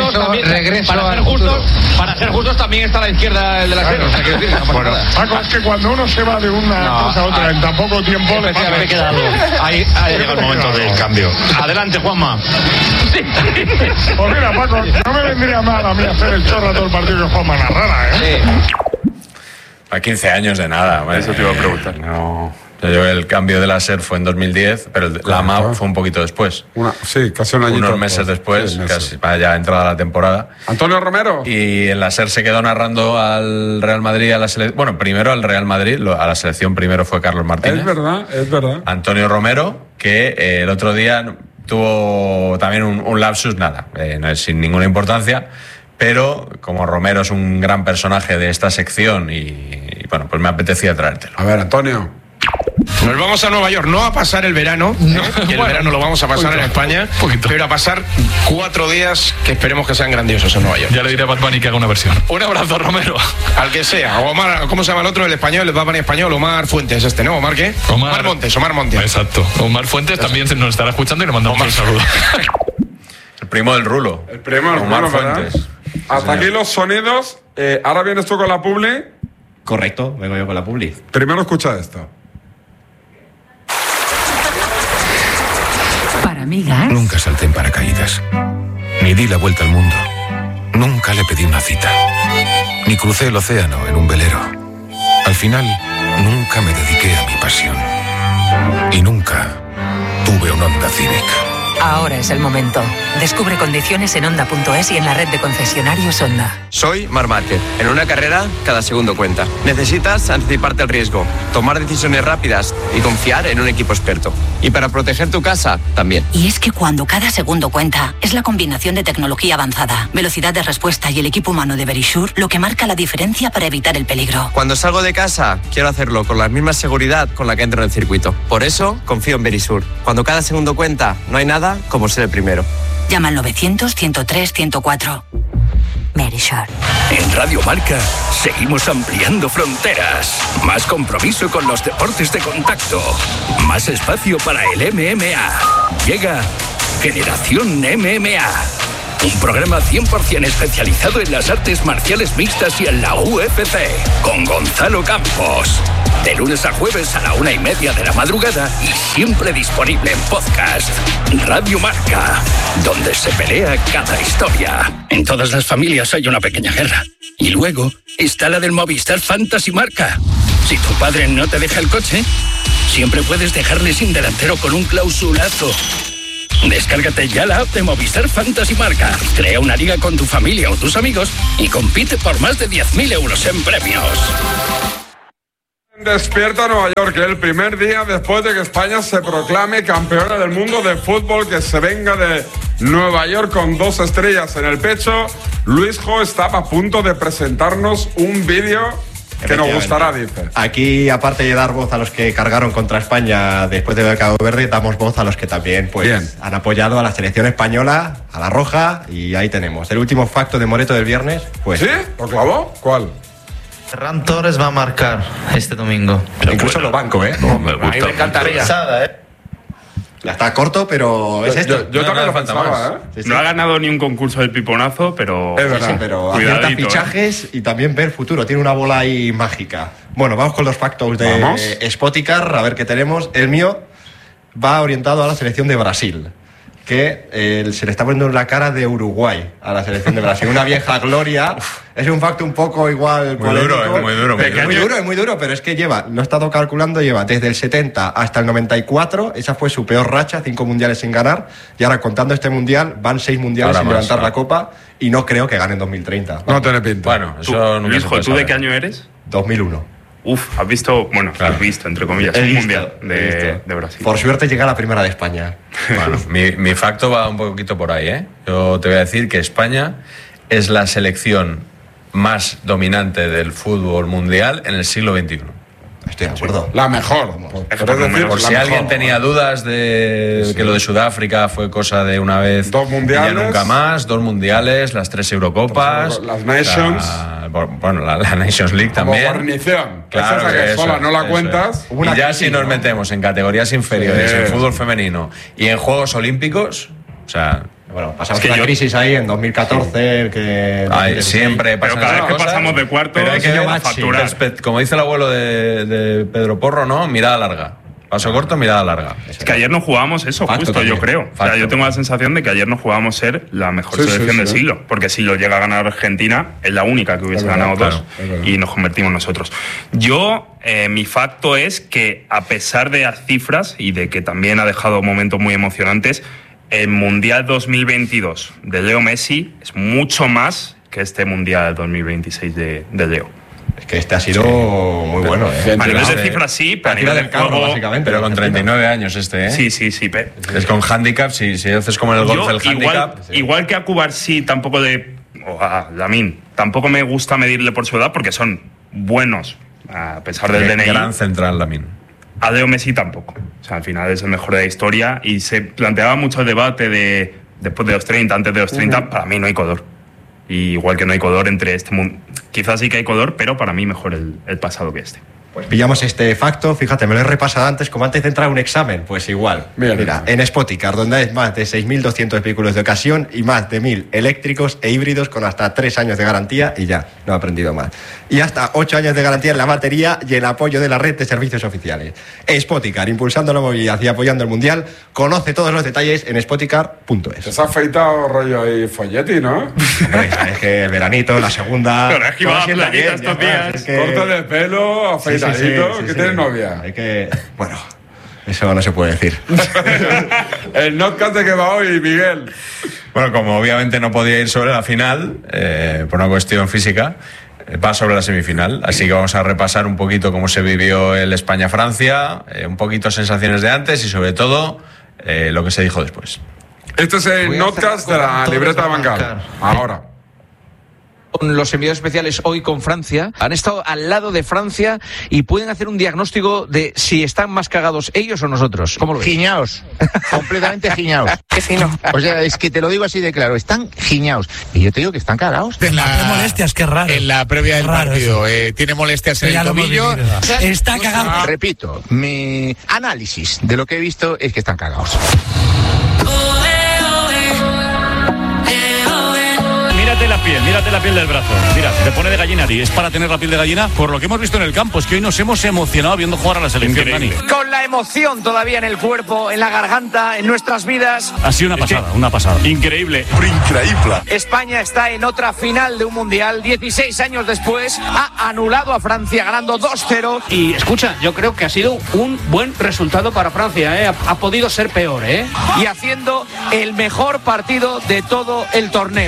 S20: ser justos también está a la izquierda el de la SER. O sea, quiero decir, no pasa nada.
S22: Paco, es que cuando uno se va de una cosa a otra en tan poco tiempo le
S20: queda algo. Ahí
S21: llega el momento del cambio. Adelante, Juanma.
S22: Pues mira, Paco, no me vendría mal a mí hacer el chorro a todo el partido que Juanma narrara, ¿eh?
S2: A 15 años de nada.
S3: Eso te iba a preguntar.
S2: No. Yo el cambio de la SER fue en 2010, pero la MAP fue un poquito después.
S1: Casi un añito.
S2: Unos meses después, casi para ya entrada la temporada.
S1: ¿Antonio Romero?
S2: Y en la SER se quedó narrando al Real Madrid, a la selección. Bueno, primero al Real Madrid, a la selección primero fue Carlos Martínez.
S1: Es verdad.
S2: Antonio Romero, que el otro día tuvo también un lapsus, no es sin ninguna importancia, pero como Romero es un gran personaje de esta sección y bueno, pues me apetecía traértelo.
S1: A ver, Antonio.
S23: Nos vamos a Nueva York, no a pasar el verano, que el verano lo vamos a pasar en España, pero a pasar 4 días que esperemos que sean grandiosos en Nueva York.
S10: Ya le diré a Bad Bunny que haga una versión. Un abrazo, Romero.
S23: Al que sea, Omar, ¿cómo se llama el otro? El español, el Bad Bunny español, Omar Fuentes, ¿no? ¿Omar qué? Omar Montes.
S10: Exacto. Omar Fuentes también nos estará escuchando y le mandamos un saludo.
S2: El primo del Rulo.
S1: Omar Fuentes. Hasta aquí los sonidos. Ahora vienes tú con la publi.
S24: Correcto, vengo yo con la publi.
S1: Primero escucha esto.
S25: Para amigas.
S26: Nunca salté en paracaídas. Ni di la vuelta al mundo. Nunca le pedí una cita. Ni crucé el océano en un velero. Al final, nunca me dediqué a mi pasión. Y nunca tuve un Honda Civic.
S25: Ahora es el momento. Descubre condiciones en Honda.es y en la red de concesionarios Honda.
S27: Soy Marc Márquez. En una carrera, cada segundo cuenta. Necesitas anticiparte al riesgo, tomar decisiones rápidas y confiar en un equipo experto. Y para proteger tu casa, también.
S25: Y es que cuando cada segundo cuenta, es la combinación de tecnología avanzada, velocidad de respuesta y el equipo humano de Verisure lo que marca la diferencia para evitar el peligro.
S27: Cuando salgo de casa, quiero hacerlo con la misma seguridad con la que entro en el circuito. Por eso, confío en Verisure. Cuando cada segundo cuenta, no hay nada como ser el primero.
S25: Llama al 900-103-104. Verisure.
S5: En Radio Marca seguimos ampliando fronteras. Más compromiso con los deportes de contacto. Más espacio para el MMA. Llega Generación MMA. Un programa 100% especializado en las artes marciales mixtas y en la UFC. Con Gonzalo Campos. De lunes a jueves a la 1:30 de la madrugada y siempre disponible en podcast. Radio Marca, donde se pelea cada historia. En todas las familias hay una pequeña guerra. Y luego está la del Movistar Fantasy Marca. Si tu padre no te deja el coche, siempre puedes dejarle sin delantero con un clausulazo. Descárgate ya la app de Movistar Fantasy Marca. Crea una liga con tu familia o tus amigos y compite por más de 10.000 euros en premios.
S1: Despierta Nueva York, el primer día después de que España se proclame campeona del mundo de fútbol, que se venga de Nueva York con 2 estrellas en el pecho. Luisjo estaba a punto de presentarnos un vídeo que nos gustará, dice.
S4: Aquí, aparte de dar voz a los que cargaron contra España después de Cabo Verde, damos voz a los que también han apoyado a la selección española, a la roja, y ahí tenemos. El último facto de Moreto del viernes, pues...
S1: ¿Sí? ¿Lo clavó? ¿Cuál?
S6: Ferran Torres va a marcar este domingo.
S4: Pero incluso lo banco, ¿eh?
S6: No, me gusta.
S4: A mí me encantaría. Ya está corto, pero es esto.
S1: Yo también lo pensaba, ¿eh?
S3: No ha ganado ni un concurso del piponazo, pero...
S4: Es verdad, pero acierta fichajes y también ver futuro. Tiene una bola ahí mágica. Bueno, vamos con los factos de Spoticar, a ver qué tenemos. El mío va orientado a la selección de Brasil, que se le está poniendo la cara de Uruguay a la selección de Brasil. Una vieja gloria. Es un facto un poco igual
S2: muy duro,
S4: es muy duro, pero es que lleva, lo he estado calculando, lleva desde el 70 hasta el 94, esa fue su peor racha, 5 mundiales sin ganar, y ahora contando este mundial, van 6 mundiales sin levantar la copa, y no creo que gane en 2030.
S1: No tiene pinta.
S2: Bueno, eso nunca se puede
S3: ¿Tú de qué año eres?
S4: 2001.
S3: Uf, has visto, bueno, has visto, entre comillas, un mundial de Brasil.
S4: Por suerte llega a la primera de España.
S2: Bueno, mi facto va un poquito por ahí, ¿eh? Yo te voy a decir que España es la selección más dominante del fútbol mundial en el siglo XXI.
S4: Estoy de acuerdo.
S1: La mejor.
S2: Por si alguien tenía dudas de que lo de Sudáfrica fue cosa de una vez
S1: 2 mundiales,
S2: y ya nunca más, 2 mundiales, las 3 Eurocopas,
S1: las Nations,
S2: la Nations League también.
S1: Como guarnición.
S2: Claro,
S1: que sola no la cuentas.
S2: Y ya si nos metemos en categorías inferiores, en fútbol femenino y en Juegos Olímpicos, o sea...
S4: Bueno, pasamos una crisis ahí en 2014 que...
S2: siempre
S3: pero cada vez que pasamos de cuartos,
S2: pero hay que ver facturas. Como dice el abuelo de Pedro Porro, ¿no? Mirada larga. Paso corto, mirada larga.
S3: Es que ayer no jugábamos eso, justo, también. Yo creo. O sea, yo tengo la sensación de que ayer no jugábamos ser la mejor selección del siglo. Porque si lo llega a ganar Argentina, es la única que hubiese ganado 2 y nos convertimos nosotros. Yo, mi facto es que, a pesar de las cifras y de que también ha dejado momentos muy emocionantes, el Mundial 2022 de Leo Messi es mucho más que este Mundial 2026 de Leo.
S4: Es que este ha sido muy bueno, ¿eh?
S3: A nivel de cifras sí, pero a nivel de juego...
S4: básicamente.
S2: Pero con 39 años este, ¿eh?
S3: Sí.
S2: Es con handicap, si haces como en el golf el handicap...
S3: Igual que a Cubarsí tampoco o a Lamine, tampoco me gusta medirle por su edad porque son buenos, a pesar del DNI.
S2: Gran central Lamine.
S3: A Leo Messi tampoco. O sea, al final es el mejor de la historia y se planteaba mucho el debate de después de los 30, antes de los 30. Para mí no hay color. Y igual que no hay color entre este mundo. Quizás sí que hay color, pero para mí mejor el pasado que este.
S4: Pues pillamos este facto, fíjate, me lo he repasado antes, como antes de entrar a un examen, pues igual. Mira, en Spoticar, donde hay más de 6.200 vehículos de ocasión y más de 1.000 eléctricos e híbridos con hasta 3 años de garantía, y ya, no he aprendido más. Y hasta 8 años de garantía en la batería y el apoyo de la red de servicios oficiales. Spoticar, impulsando la movilidad y apoyando el mundial. Conoce todos los detalles en spoticar.es.
S1: Te has afeitado rollo ahí folletti, ¿no?
S4: Hombre, es que el veranito, la segunda...
S3: Pero es que iba a la playita estos días.
S1: Corte de pelo, afeitado. ¿Qué tienes novia?
S4: Hay que... Bueno, eso no se puede decir.
S1: El notcast de que va hoy, Miguel.
S2: Bueno, como obviamente no podía ir sobre la final, por una cuestión física, va sobre la semifinal. Así que vamos a repasar un poquito cómo se vivió el España-Francia, un poquito sensaciones de antes y sobre todo lo que se dijo después.
S1: Este es el notcast de la libreta de Bancal. Ahora.
S7: con los enviados especiales hoy con Francia. Han estado al lado de Francia y pueden hacer un diagnóstico de si están más cagados ellos o nosotros. ¿Cómo lo ves?
S8: Giñaos, completamente giñaos.
S7: Qué fino.
S8: O sea, es que te lo digo así de claro, están giñaos. Y yo te digo que están cagados.
S9: Qué molestias, qué raro.
S8: En la previa del partido, tiene molestias en el tobillo.
S9: Está cagado.
S8: Repito, mi análisis de lo que he visto es que están cagados.
S11: Mírate la piel del brazo. Mira, te pone de gallina. Y es para tener la piel de gallina por lo que hemos visto en el campo. Es que hoy nos hemos emocionado viendo jugar a la selección, Dani.
S7: Con la emoción todavía en el cuerpo, en la garganta, en nuestras vidas.
S11: Ha sido una pasada. Increíble. Increíble.
S7: España está en otra final de un mundial. 16 años después ha anulado a Francia ganando 2-0.
S20: Y escucha, yo creo que ha sido un buen resultado para Francia, ha podido ser peor,
S7: y haciendo el mejor partido de todo el torneo.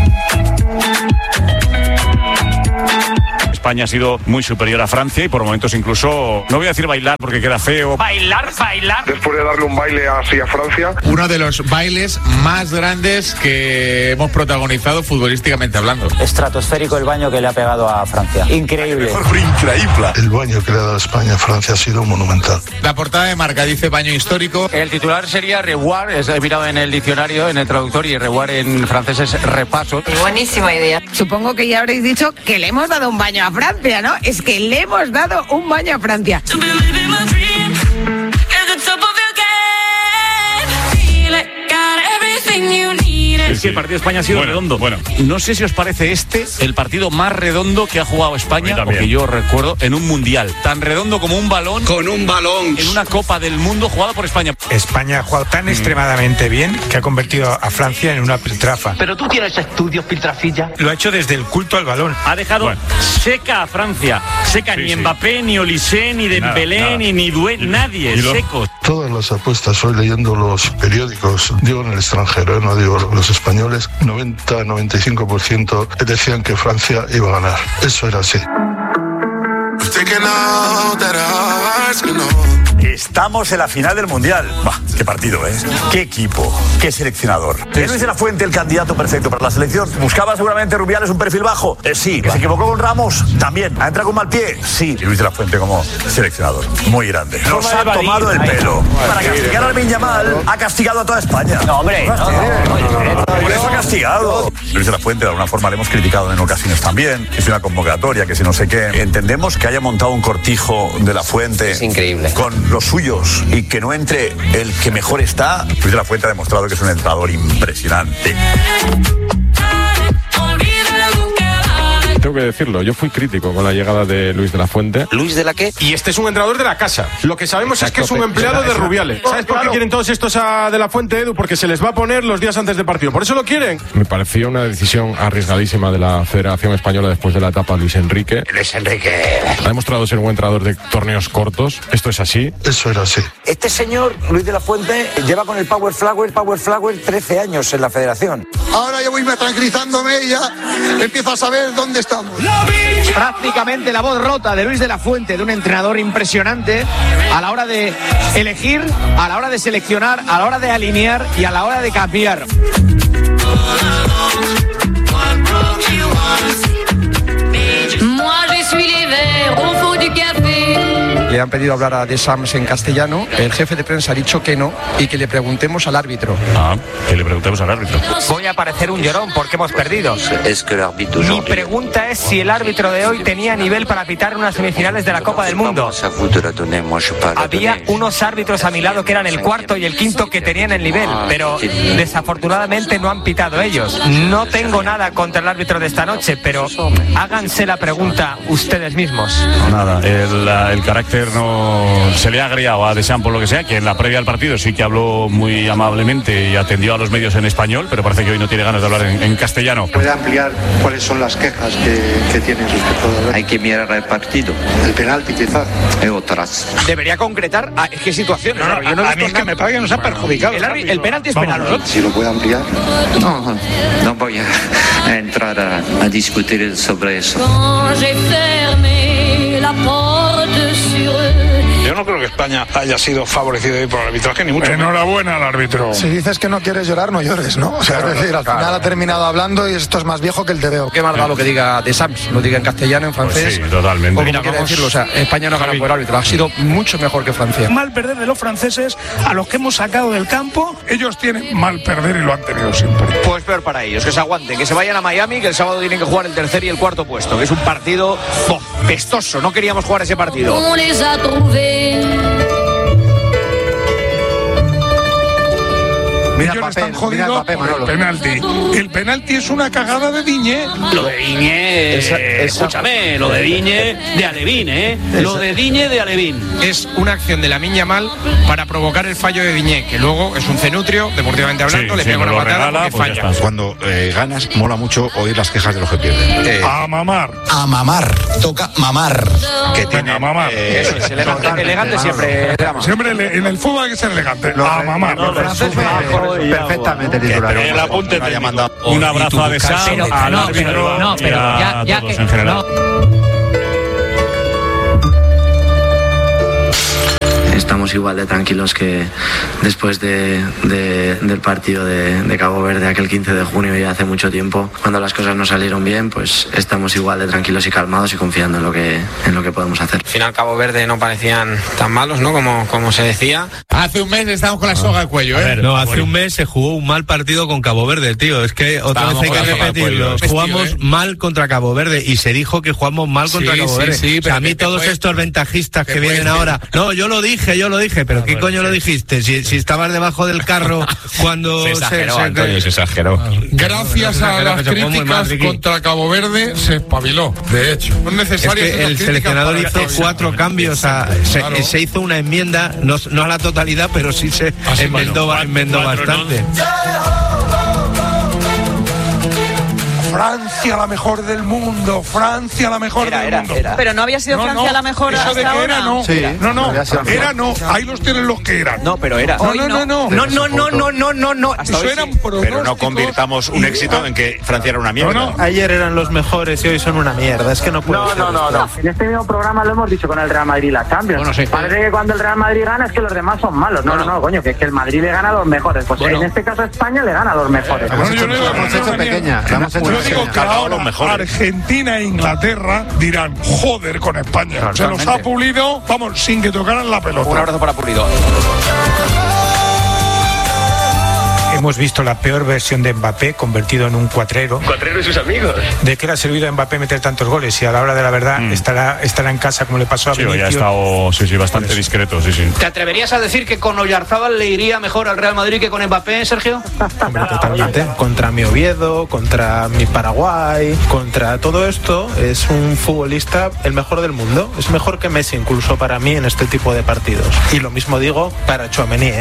S11: España ha sido muy superior a Francia y por momentos incluso, no voy a decir bailar porque queda feo.
S20: Bailar.
S22: Después de darle un baile así a Francia.
S8: Uno de los bailes más grandes que hemos protagonizado futbolísticamente hablando.
S12: Estratosférico el baño que le ha pegado a Francia. Increíble.
S11: Increíble.
S22: El baño que le ha dado España a Francia ha sido monumental.
S8: La portada de Marca dice baño histórico.
S7: El titular sería revoir, he mirado en el diccionario, en el traductor, y revoir en francés es repaso.
S13: Buenísima idea. Supongo que ya habréis dicho que le hemos dado un baño a Francia, ¿no? Es que le hemos dado un baño a Francia.
S11: Es que el partido de España ha sido redondo. Bueno, no sé si os parece el partido más redondo que ha jugado España, o que yo recuerdo, en un mundial. Tan redondo como un balón.
S22: Con un balón.
S11: En una Copa del Mundo jugada por España.
S9: España ha jugado tan extremadamente bien que ha convertido a Francia en una piltrafa.
S7: Pero tú tienes estudios, piltrafilla.
S9: Lo ha hecho desde el culto al balón.
S11: Ha dejado seca a Francia. Seca, ni Mbappé, ni Olise, ni Dembélé, ni Doué, nadie. Secos.
S22: Todas las apuestas, hoy leyendo los periódicos, digo en el extranjero, no digo los españoles, 90-95% decían que Francia iba a ganar. Eso era así.
S11: Estamos en la final del Mundial. Bah, qué partido, ¿eh? Qué equipo, qué seleccionador. ¿Es Luis de la Fuente el candidato perfecto para la selección? ¿Buscaba seguramente Rubiales un perfil bajo? Sí. ¿Que se equivocó con Ramos? También. ¿Ha entrado con mal pie? Sí. Y Luis de la Fuente como seleccionador. Muy grande. Nos ha tomado el pelo. Para castigar al Minyamal, ha castigado a toda España.
S7: No, hombre.
S11: Por eso ha castigado. Luis de la Fuente, de alguna forma, le hemos criticado en ocasiones también. Que es una convocatoria, que si no sé qué. Entendemos que haya montado un cortijo de la Fuente.
S7: Es increíble.
S11: Con los suyos y que no entre el que mejor está. Luis de la Fuente ha demostrado que es un entrenador impresionante.
S1: Tengo que decirlo, yo fui crítico con la llegada de Luis de la Fuente.
S7: ¿Luis de la qué?
S23: Y este es un entrenador de la casa. Lo que sabemos es que es un empleado de Rubiales. ¿Sabes por qué quieren todos estos a de la Fuente, Edu? Porque se les va a poner los días antes del partido. Por eso lo quieren.
S1: Me pareció una decisión arriesgadísima de la Federación Española después de la etapa Luis Enrique.
S7: Luis Enrique.
S1: Ha demostrado ser un buen entrenador de torneos cortos. Esto es así.
S22: Eso era así.
S7: Este señor, Luis de la Fuente, lleva con el Power Flower 13 años en la Federación.
S22: Ahora yo voy tranquilizándome y ya empiezo a saber dónde estamos.
S7: Prácticamente la voz rota de Luis de la Fuente, de un entrenador impresionante a la hora de elegir, a la hora de seleccionar, a la hora de alinear y a la hora de cambiar.
S4: Le han pedido hablar a Deschamps en castellano. El jefe de prensa ha dicho que no y que le preguntemos al árbitro.
S11: Que le preguntemos al árbitro.
S7: Voy a parecer un llorón porque hemos perdido. Mi pregunta es si el árbitro de hoy tenía nivel para pitar unas semifinales de la Copa del Mundo. Había unos árbitros a mi lado que eran el cuarto y el quinto que tenían el nivel, pero desafortunadamente no han pitado ellos. No tengo nada contra el árbitro de esta noche, pero háganse la pregunta ustedes mismos.
S11: Nada, el carácter no se le ha agriado a Deschamps por lo que sea, que en la previa al partido sí que habló muy amablemente y atendió a los medios en español, pero parece que hoy no tiene ganas de hablar en castellano.
S22: ¿Puede ampliar cuáles son las quejas que tiene respecto a...
S27: Hay que mirar el partido.
S22: El penalti quizás.
S27: Otras.
S7: Debería concretar qué situación.
S23: A mí es que me parece que nos ha perjudicado.
S7: El penalti es penal.
S22: Si lo puede ampliar.
S27: No voy a entrar a discutir sobre eso.
S14: Yo no creo que España haya sido favorecido hoy por el arbitraje, ni mucho.
S22: Enhorabuena al árbitro.
S15: Si dices que no quieres llorar, no llores, ¿no? O sea, es decir, al final ha terminado hablando y esto es más viejo que el TVO.
S4: Qué más da lo que diga de Sams, lo diga en castellano, en francés.
S23: Pues sí, totalmente.
S4: O como quiere decirlo, o sea, España no ha ganado por árbitro, ha sido mucho mejor que Francia.
S22: Mal perder de los franceses a los que hemos sacado del campo. Ellos tienen mal perder y lo han tenido siempre.
S16: Pues peor para ellos, que se aguanten, que se vayan a Miami, que el sábado tienen que jugar el tercer y el cuarto puesto, que es un partido pestoso. No queríamos jugar ese partido.
S22: Ellos están jodidos por el penalti. El penalti es una cagada de Diñé.
S20: Lo de Diñé, escúchame, lo de Diñé de Alevín, Lo de Diñé de Alevín.
S23: Es una acción de Lamine Yamal para provocar el fallo de Diñé, que luego es un cenutrio, deportivamente hablando, le pega una patada porque falla.
S17: Cuando ganas, mola mucho oír las quejas de los que pierden.
S22: A mamar.
S17: A mamar. Toca mamar. Que tiene
S22: a mamar.
S16: Eso es, elegante siempre.
S22: Siempre en el fútbol hay que ser elegante. A mamar.
S17: Perfectamente titular.
S14: Pero el apunte
S17: haya mandado
S14: un abrazo a Besán, al árbitro y a todos en general.
S18: Estamos igual de tranquilos que después del partido de Cabo Verde aquel 15 de junio ya hace mucho tiempo. Cuando las cosas no salieron bien, pues estamos igual de tranquilos y calmados y confiando en lo que podemos hacer.
S16: Al final Cabo Verde no parecían tan malos, ¿no? Como se decía.
S8: Hace un mes estábamos con la soga al cuello,
S2: No, hace un mes se jugó un mal partido con Cabo Verde, tío. Es que otra vez hay que repetirlo. Jugamos mal contra Cabo Verde y se dijo que jugamos mal contra Cabo Verde.
S8: Sí,
S2: pero a mí todos estos ventajistas que vienen ahora. No, yo lo dije, pero ¿qué coño lo dijiste? Si estabas debajo del carro cuando
S23: se exageró.
S22: Gracias a las críticas contra Cabo Verde se espabiló. De hecho, no es necesario.
S2: Es que el seleccionador hizo 4 cambios. Se hizo una enmienda, no a la totalidad, pero sí se enmendó bastante.
S22: Francia la mejor del mundo, Francia la mejor del mundo.
S13: Pero no había sido Francia la mejor
S22: eso
S13: hasta
S22: de que
S13: ahora.
S22: Era, no. Sí, no. Ahí los tienen los que eran.
S16: No, pero era.
S22: No. Eso eran pronósticos.
S17: Pero no convirtamos un éxito en que Francia era una mierda.
S6: No. Ayer eran los mejores y hoy son una mierda. Es que no puedo.
S12: No. En este mismo programa lo hemos dicho con el Real Madrid y la Champions.
S16: Bueno, sí.
S12: Parece que cuando el Real Madrid gana es que los demás son malos. No, coño, que es que el Madrid le gana a los mejores. Pues en este caso España le gana a los mejores.
S17: Hemos hecho pequeña.
S22: Yo digo que ahora Argentina e Inglaterra dirán, joder con España. Se los ha pulido, vamos, sin que tocaran la pelota.
S16: Un abrazo para Pulido.
S9: Hemos visto la peor versión de Mbappé convertido en un cuatrero.
S16: Cuatrero y sus amigos.
S9: ¿De qué le ha servido a Mbappé meter tantos goles? Y a la hora de la verdad estará en casa como le pasó a Vinicius.
S14: Ya ha estado bastante discreto,
S20: ¿Te atreverías a decir que con Oyarzábal le iría mejor al Real Madrid que con Mbappé, Sergio?
S6: Hombre, totalmente. Contra mi Oviedo, contra mi Paraguay, contra todo esto, es un futbolista el mejor del mundo. Es mejor que Messi incluso para mí en este tipo de partidos. Y lo mismo digo para Tchouaméni,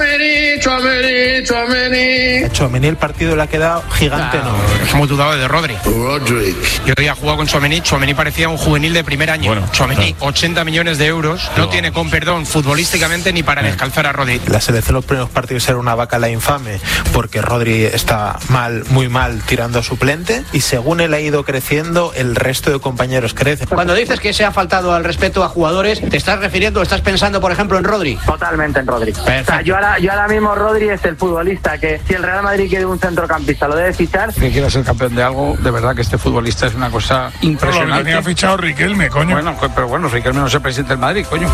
S6: A Tchouaméni el partido le ha quedado gigante,
S23: Hemos dudado de Rodri. Yo había jugado con Tchouaméni parecía un juvenil de primer año. Tchouaméni, 80 millones de euros, no tiene con perdón futbolísticamente ni para descalzar a Rodri.
S6: La selección los primeros partidos era una vaca la infame porque Rodri está mal, muy mal tirando suplente y según él ha ido creciendo el resto de compañeros crecen.
S20: Cuando dices que se ha faltado al respeto a jugadores, ¿te estás refiriendo o estás pensando por ejemplo en Rodri?
S12: Totalmente en Rodri. O sea, yo ahora mismo Rodri es el futbolista que si el Real Madrid quiere un centrocampista lo debe fichar.
S19: Que quiera ser campeón de algo, de verdad que este futbolista es una cosa impresionante.
S22: Lo tenía fichado Riquelme, coño.
S19: Pero bueno, Riquelme no es el presidente del Madrid, coño.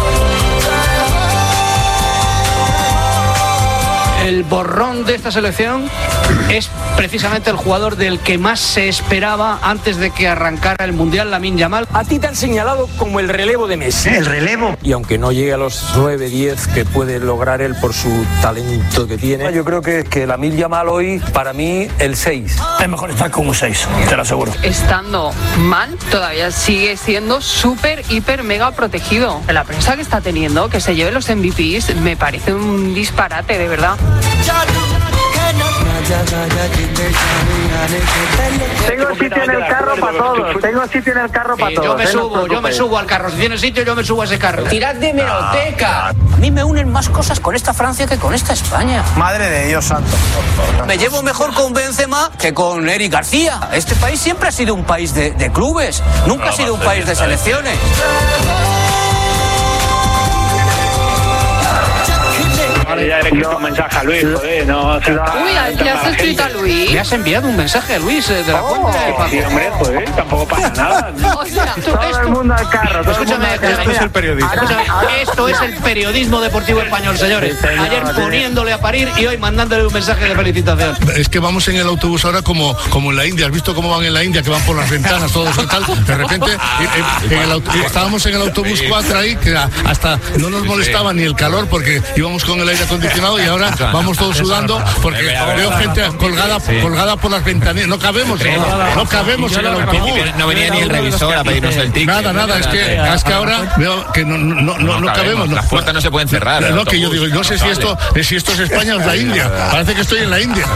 S20: El borrón de esta selección es precisamente el jugador del que más se esperaba antes de que arrancara el Mundial, Lamine Yamal.
S16: A ti te han señalado como el relevo de Messi.
S17: ¿El relevo?
S16: Y aunque no llegue a los 9, 10 que puede lograr él por su talento que tiene, yo creo que Lamine Yamal hoy, para mí, el 6.
S17: Es mejor estar como 6, te lo aseguro.
S13: Estando mal, todavía sigue siendo súper, hiper, mega protegido. La prensa que está teniendo, que se lleve los MVPs, me parece un disparate, de verdad.
S12: Tengo sitio en el carro para todos.
S20: Yo me subo al carro. Si tiene sitio, yo me subo a ese carro.
S16: Tirad de hemeroteca. A mí me unen más cosas con esta Francia que con esta España.
S6: Madre de Dios santo.
S16: Me llevo mejor con Benzema que con Eric García. Este país siempre ha sido un país de clubes. Nunca ha sido un país de selecciones.
S20: Vale.
S3: Ya le he escrito un mensaje a Luis, joder, no.
S13: Uy, ¿le has escrito a Luis?
S20: Le has enviado un mensaje a Luis de la cuenta de Paco.
S3: Sí, hombre, joder, tampoco pasa nada.
S13: O sea,
S12: Todo el mundo al carro.
S20: Escúchame,
S9: Esto es el periodismo.
S20: esto es el periodismo deportivo español, señores. Ayer poniéndole a parir y hoy mandándole un mensaje de felicitación.
S5: Es que vamos en el autobús ahora como en la India. ¿Has visto cómo van en la India? Que van por las ventanas todos y tal. De repente estábamos en el autobús 4 ahí, que hasta no nos molestaba ni el calor porque íbamos con el aire acondicionado, y ahora vamos todos sudando porque veo gente colgada por las ventanillas. No cabemos en el autobús.
S10: No venía ni el revisor a pedirnos el ticket.
S5: Nada, es que ahora veo que no cabemos.
S10: Las puertas no se pueden cerrar.
S5: No, que yo digo, no sé si esto es España o es la India. Parece que estoy en la India.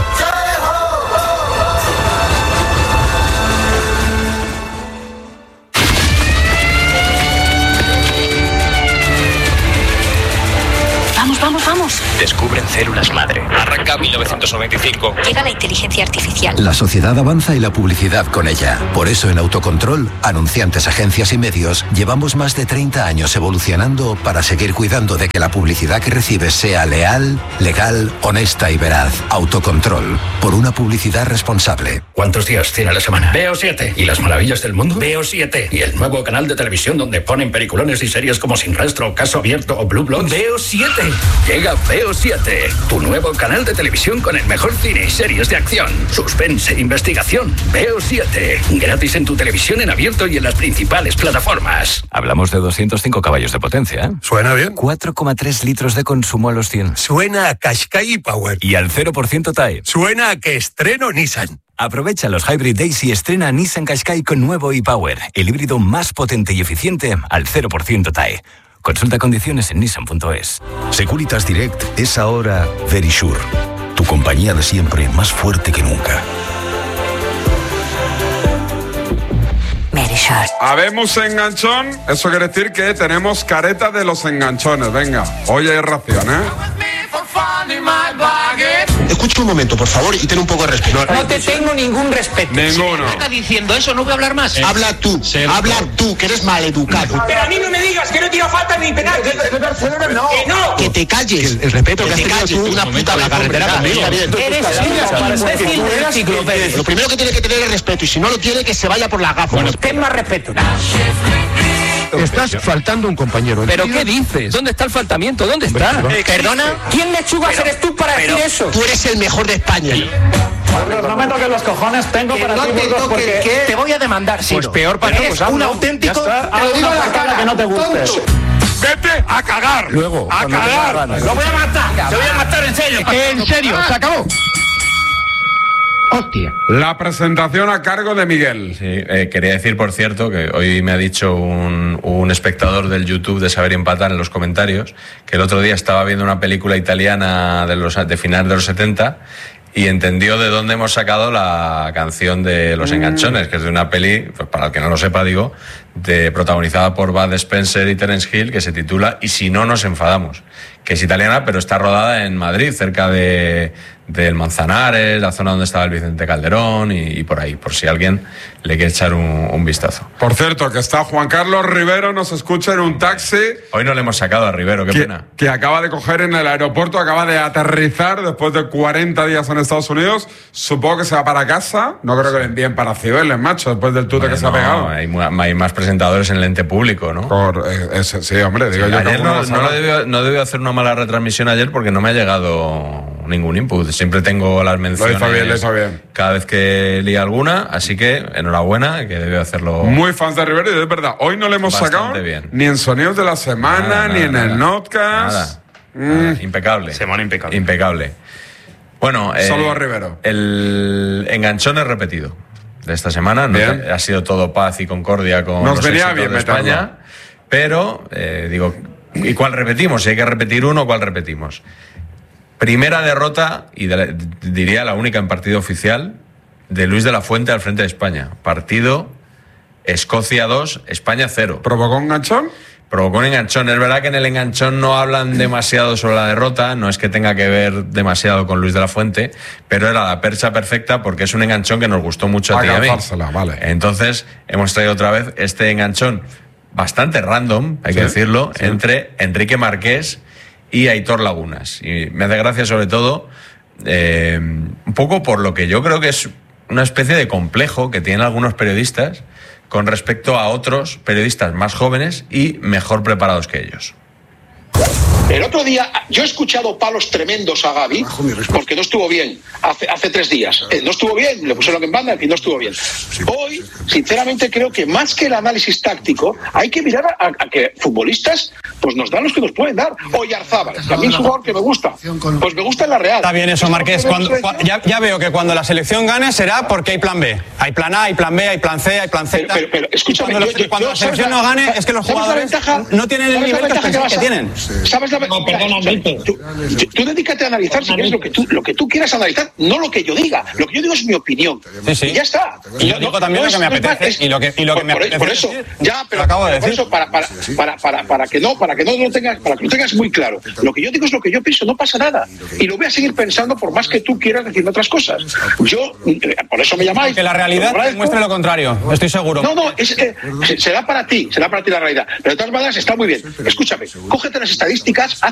S21: Vamos.
S10: Descubren células madre. Arranca 1995.
S21: Llega la inteligencia artificial.
S24: La sociedad avanza y la publicidad con ella. Por eso en Autocontrol, anunciantes, agencias y medios, llevamos más de 30 años evolucionando para seguir cuidando de que la publicidad que recibes sea leal, legal, honesta y veraz. Autocontrol, por una publicidad responsable.
S25: ¿Cuántos días tiene a la semana? Veo 7. ¿Y las maravillas del mundo? Veo 7. ¿Y el nuevo canal de televisión donde ponen peliculones y series como Sin Rastro, Caso Abierto o Blue Bloods? Veo 7. Llega Veo 7, tu nuevo canal de televisión con el mejor cine y series de acción, suspense, investigación. Veo 7, gratis en tu televisión en abierto y en las principales plataformas.
S10: Hablamos de 205 caballos de potencia, ¿eh?
S5: ¿Suena bien?
S10: 4,3 litros de consumo a los 100.
S5: Suena a Qashqai Power.
S10: Y al 0% TAE.
S5: Suena a que estreno Nissan.
S10: Aprovecha los Hybrid Days y estrena Nissan Qashqai con nuevo e-Power, el híbrido más potente y eficiente al 0% TAE. Consulta condiciones en nissan.es.
S24: Securitas Direct es ahora Verisure, tu compañía de siempre más fuerte que nunca.
S21: Verisure.
S1: Habemos enganchón, eso quiere decir que tenemos careta de los enganchones. Venga, hoy hay ración, ¿eh?
S5: Escucha un momento, por favor, y ten un poco de respeto.
S20: No te tengo ningún respeto.
S1: Ninguno.
S20: Si está diciendo eso, no voy a hablar más.
S5: Habla tú, que eres maleducado.
S20: Pero a mí no me digas que no tiro falta ni penal.
S5: De Barcelona no.
S20: Que no.
S5: Que te calles. El respeto que has tenido tú, una puta la carretera conmigo.
S20: Eres un imbécil del ciclo, Pérez.
S5: Lo primero que tiene que tener es respeto, y si no lo tiene, que se vaya por la gafa.
S20: Ten más respeto.
S5: Estás faltando un compañero.
S10: ¿Pero qué dices? ¿Dónde está el faltamiento? ¿Dónde está?
S20: ¿Perdona? ¿Quién lechugas eres tú para decir eso?
S5: Tú eres el mejor de España.
S3: No me toques los cojones, tengo para ti Burgos, porque
S20: te voy a demandar, Siro.
S3: Pues peor para
S20: eres un auténtico.
S3: Te lo digo a la cara que no te guste.
S5: ¡Vete a cagar! Luego,
S3: ¡A cagar! ¡Lo voy a matar! ¡Te voy a matar en serio!
S20: En serio, se acabó. Hostia.
S1: La presentación a cargo de Miguel.
S2: Sí, quería decir, por cierto, que hoy me ha dicho un espectador del YouTube de Saber y Empatar en los comentarios que el otro día estaba viendo una película italiana de finales de los 70 y entendió de dónde hemos sacado la canción de Los Enganchones, que es de una peli, pues para el que no lo sepa, digo, protagonizada por Bud Spencer y Terence Hill, que se titula Y si no nos enfadamos, que es italiana, pero está rodada en Madrid, cerca del Manzanares, la zona donde estaba el Vicente Calderón y por ahí, por si alguien le quiere echar un vistazo.
S1: Por cierto, que está Juan Carlos Rivero, nos escucha en un taxi.
S2: Hoy no le hemos sacado a Rivero, qué pena.
S1: Que acaba de coger en el aeropuerto, acaba de aterrizar después de 40 días en Estados Unidos. Supongo que se va para casa. No creo que le envíen para Cibeles, macho, después del tute que se ha pegado.
S2: Hay más presentadores en el ente público, ¿no?
S1: Sí, hombre, digo yo.
S2: Ayer no debió hacer una mala retransmisión ayer porque no me ha llegado ningún input. Siempre tengo las menciones.
S1: Lo hizo bien.
S2: Cada vez que lía alguna, así que enhorabuena, que debió hacerlo.
S1: Muy fans de Rivero, y es verdad, hoy no le hemos sacado bien. Ni en Sonidos de la Semana, ni en el Notcast.
S2: Nada. Impecable.
S3: Semana impecable.
S2: Impecable. Bueno,
S1: saludo a Rivero.
S2: El enganchón es repetido de esta semana. No ha sido todo paz y concordia con
S1: Nos
S2: los
S1: venía
S2: éxitos
S1: bien
S2: de España. Pero, digo, ¿y cuál repetimos? Si hay que repetir uno, ¿cuál repetimos? Primera derrota, y diría la única en partido oficial, de Luis de la Fuente al frente de España. Partido Escocia 2, España 0.
S1: ¿Provocó un enganchón?
S2: Provocó un enganchón. Es verdad que en el enganchón no hablan demasiado sobre la derrota, no es que tenga que ver demasiado con Luis de la Fuente, pero era la percha perfecta porque es un enganchón que nos gustó mucho a ti y a mí.
S1: Vale.
S2: Entonces, hemos traído otra vez este enganchón bastante random, hay que decirlo, entre Enrique Marqués y Aitor Lagunas. Y me hace gracia sobre todo un poco por lo que yo creo que es una especie de complejo que tienen algunos periodistas con respecto a otros periodistas más jóvenes y mejor preparados que ellos.
S4: El otro día yo he escuchado palos tremendos a Gavi porque no estuvo bien hace 3 días. No estuvo bien, le pusieron en banda y no estuvo bien. Hoy, sinceramente, creo que más que el análisis táctico, hay que mirar a que futbolistas pues nos dan los que nos pueden dar. Oyarzábal, que a mí es un jugador que me gusta. Pues me gusta en la Real.
S7: Está bien eso, Marqués. Ya veo que cuando la selección gane será porque hay plan B. Hay plan A, hay plan B, hay plan C, hay plan Z.
S4: Pero escúchame,
S7: cuando la selección no gane es que los jugadores no tienen el nivel que tienen.
S4: ¿Sabes la ventaja? No, perdona, tú dedícate a analizar si quieres lo que tú quieras analizar, no lo que yo diga. Lo que yo digo es mi opinión.
S7: Sí.
S4: Y ya está.
S7: Y yo digo también lo que me apetece. Y lo que me apetece.
S4: Por eso, ya, pero
S7: acabo de
S4: por
S7: decir.
S4: eso, para que no lo tengas muy claro. Lo que yo digo es lo que yo pienso, no pasa nada. Y lo voy a seguir pensando por más que tú quieras decirme otras cosas. Yo, por eso me llamáis.
S7: Que la realidad muestre lo contrario, estoy seguro.
S4: No, es que será para ti la realidad. Pero de todas maneras está muy bien. Escúchame, cógete las estadísticas,